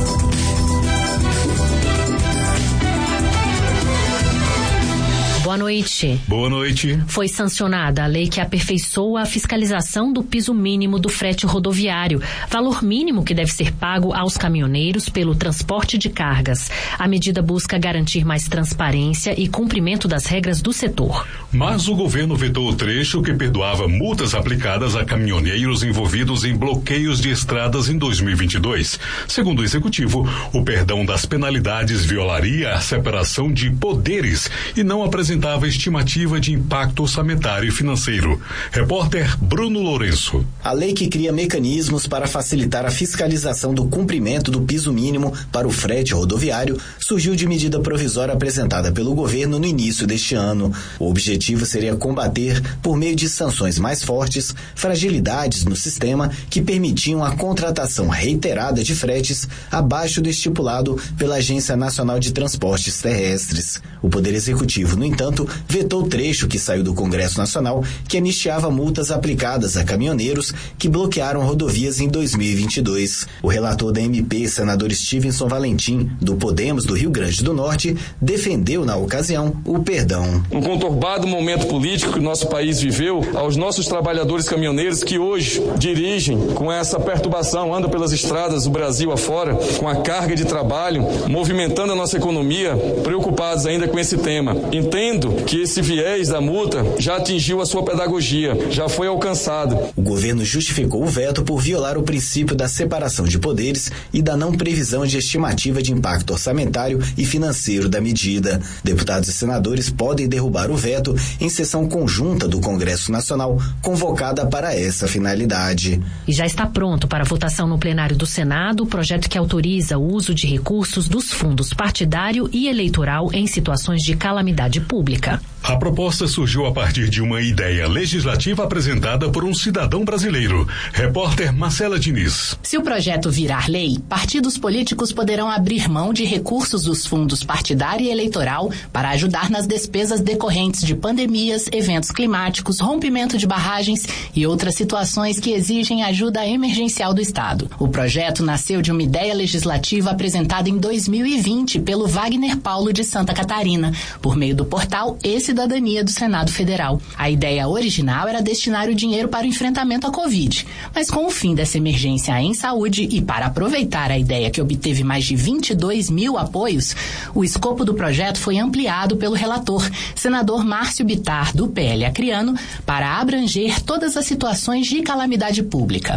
Boa noite. Boa noite. Foi sancionada a lei que aperfeiçoa a fiscalização do piso mínimo do frete rodoviário, valor mínimo que deve ser pago aos caminhoneiros pelo transporte de cargas. A medida busca garantir mais transparência e cumprimento das regras do setor. Mas o governo vetou o trecho que perdoava multas aplicadas a caminhoneiros envolvidos em bloqueios de estradas em 2022. Segundo o executivo, o perdão das penalidades violaria a separação de poderes e não apresentava estimativa de impacto orçamentário e financeiro. Repórter Bruno Lourenço. A lei que cria mecanismos para facilitar a fiscalização do cumprimento do piso mínimo para o frete rodoviário surgiu de medida provisória apresentada pelo governo no início deste ano. O objetivo seria combater, por meio de sanções mais fortes, fragilidades no sistema que permitiam a contratação reiterada de fretes abaixo do estipulado pela Agência Nacional de Transportes Terrestres. O Poder Executivo, no entanto, vetou o trecho que saiu do Congresso Nacional que anistiava multas aplicadas a caminhoneiros que bloquearam rodovias em 2022. O relator da MP, senador Stevenson Valentim, do Podemos do Rio Grande do Norte, defendeu na ocasião o perdão. Um conturbado momento político que o nosso país viveu, aos nossos trabalhadores caminhoneiros que hoje dirigem com essa perturbação, andam pelas estradas do Brasil afora, com a carga de trabalho, movimentando a nossa economia, preocupados ainda com esse tema. Entendo entendo que esse viés da multa já atingiu a sua pedagogia, já foi alcançado. O governo justificou o veto por violar o princípio da separação de poderes e da não previsão de estimativa de impacto orçamentário e financeiro da medida. Deputados e senadores podem derrubar o veto em sessão conjunta do Congresso Nacional, convocada para essa finalidade. E já está pronto para votação no plenário do Senado o projeto que autoriza o uso de recursos dos fundos partidário e eleitoral em situações de calamidade pública. A proposta surgiu a partir de uma ideia legislativa apresentada por um cidadão brasileiro. Repórter Marcela Diniz. Se o projeto virar lei, partidos políticos poderão abrir mão de recursos dos fundos partidário e eleitoral para ajudar nas despesas decorrentes de pandemias, eventos climáticos, rompimento de barragens e outras situações que exigem ajuda emergencial do Estado. O projeto nasceu de uma ideia legislativa apresentada em 2020 pelo Wagner Paulo de Santa Catarina, por meio do portal E-Cidadania do Senado Federal. A ideia original era destinar o dinheiro para o enfrentamento à Covid, mas com o fim dessa emergência em saúde e para aproveitar a ideia que obteve mais de 22 mil apoios, o escopo do projeto foi ampliado pelo relator, senador Márcio Bittar, do PL Acreano, para abranger todas as situações de calamidade pública.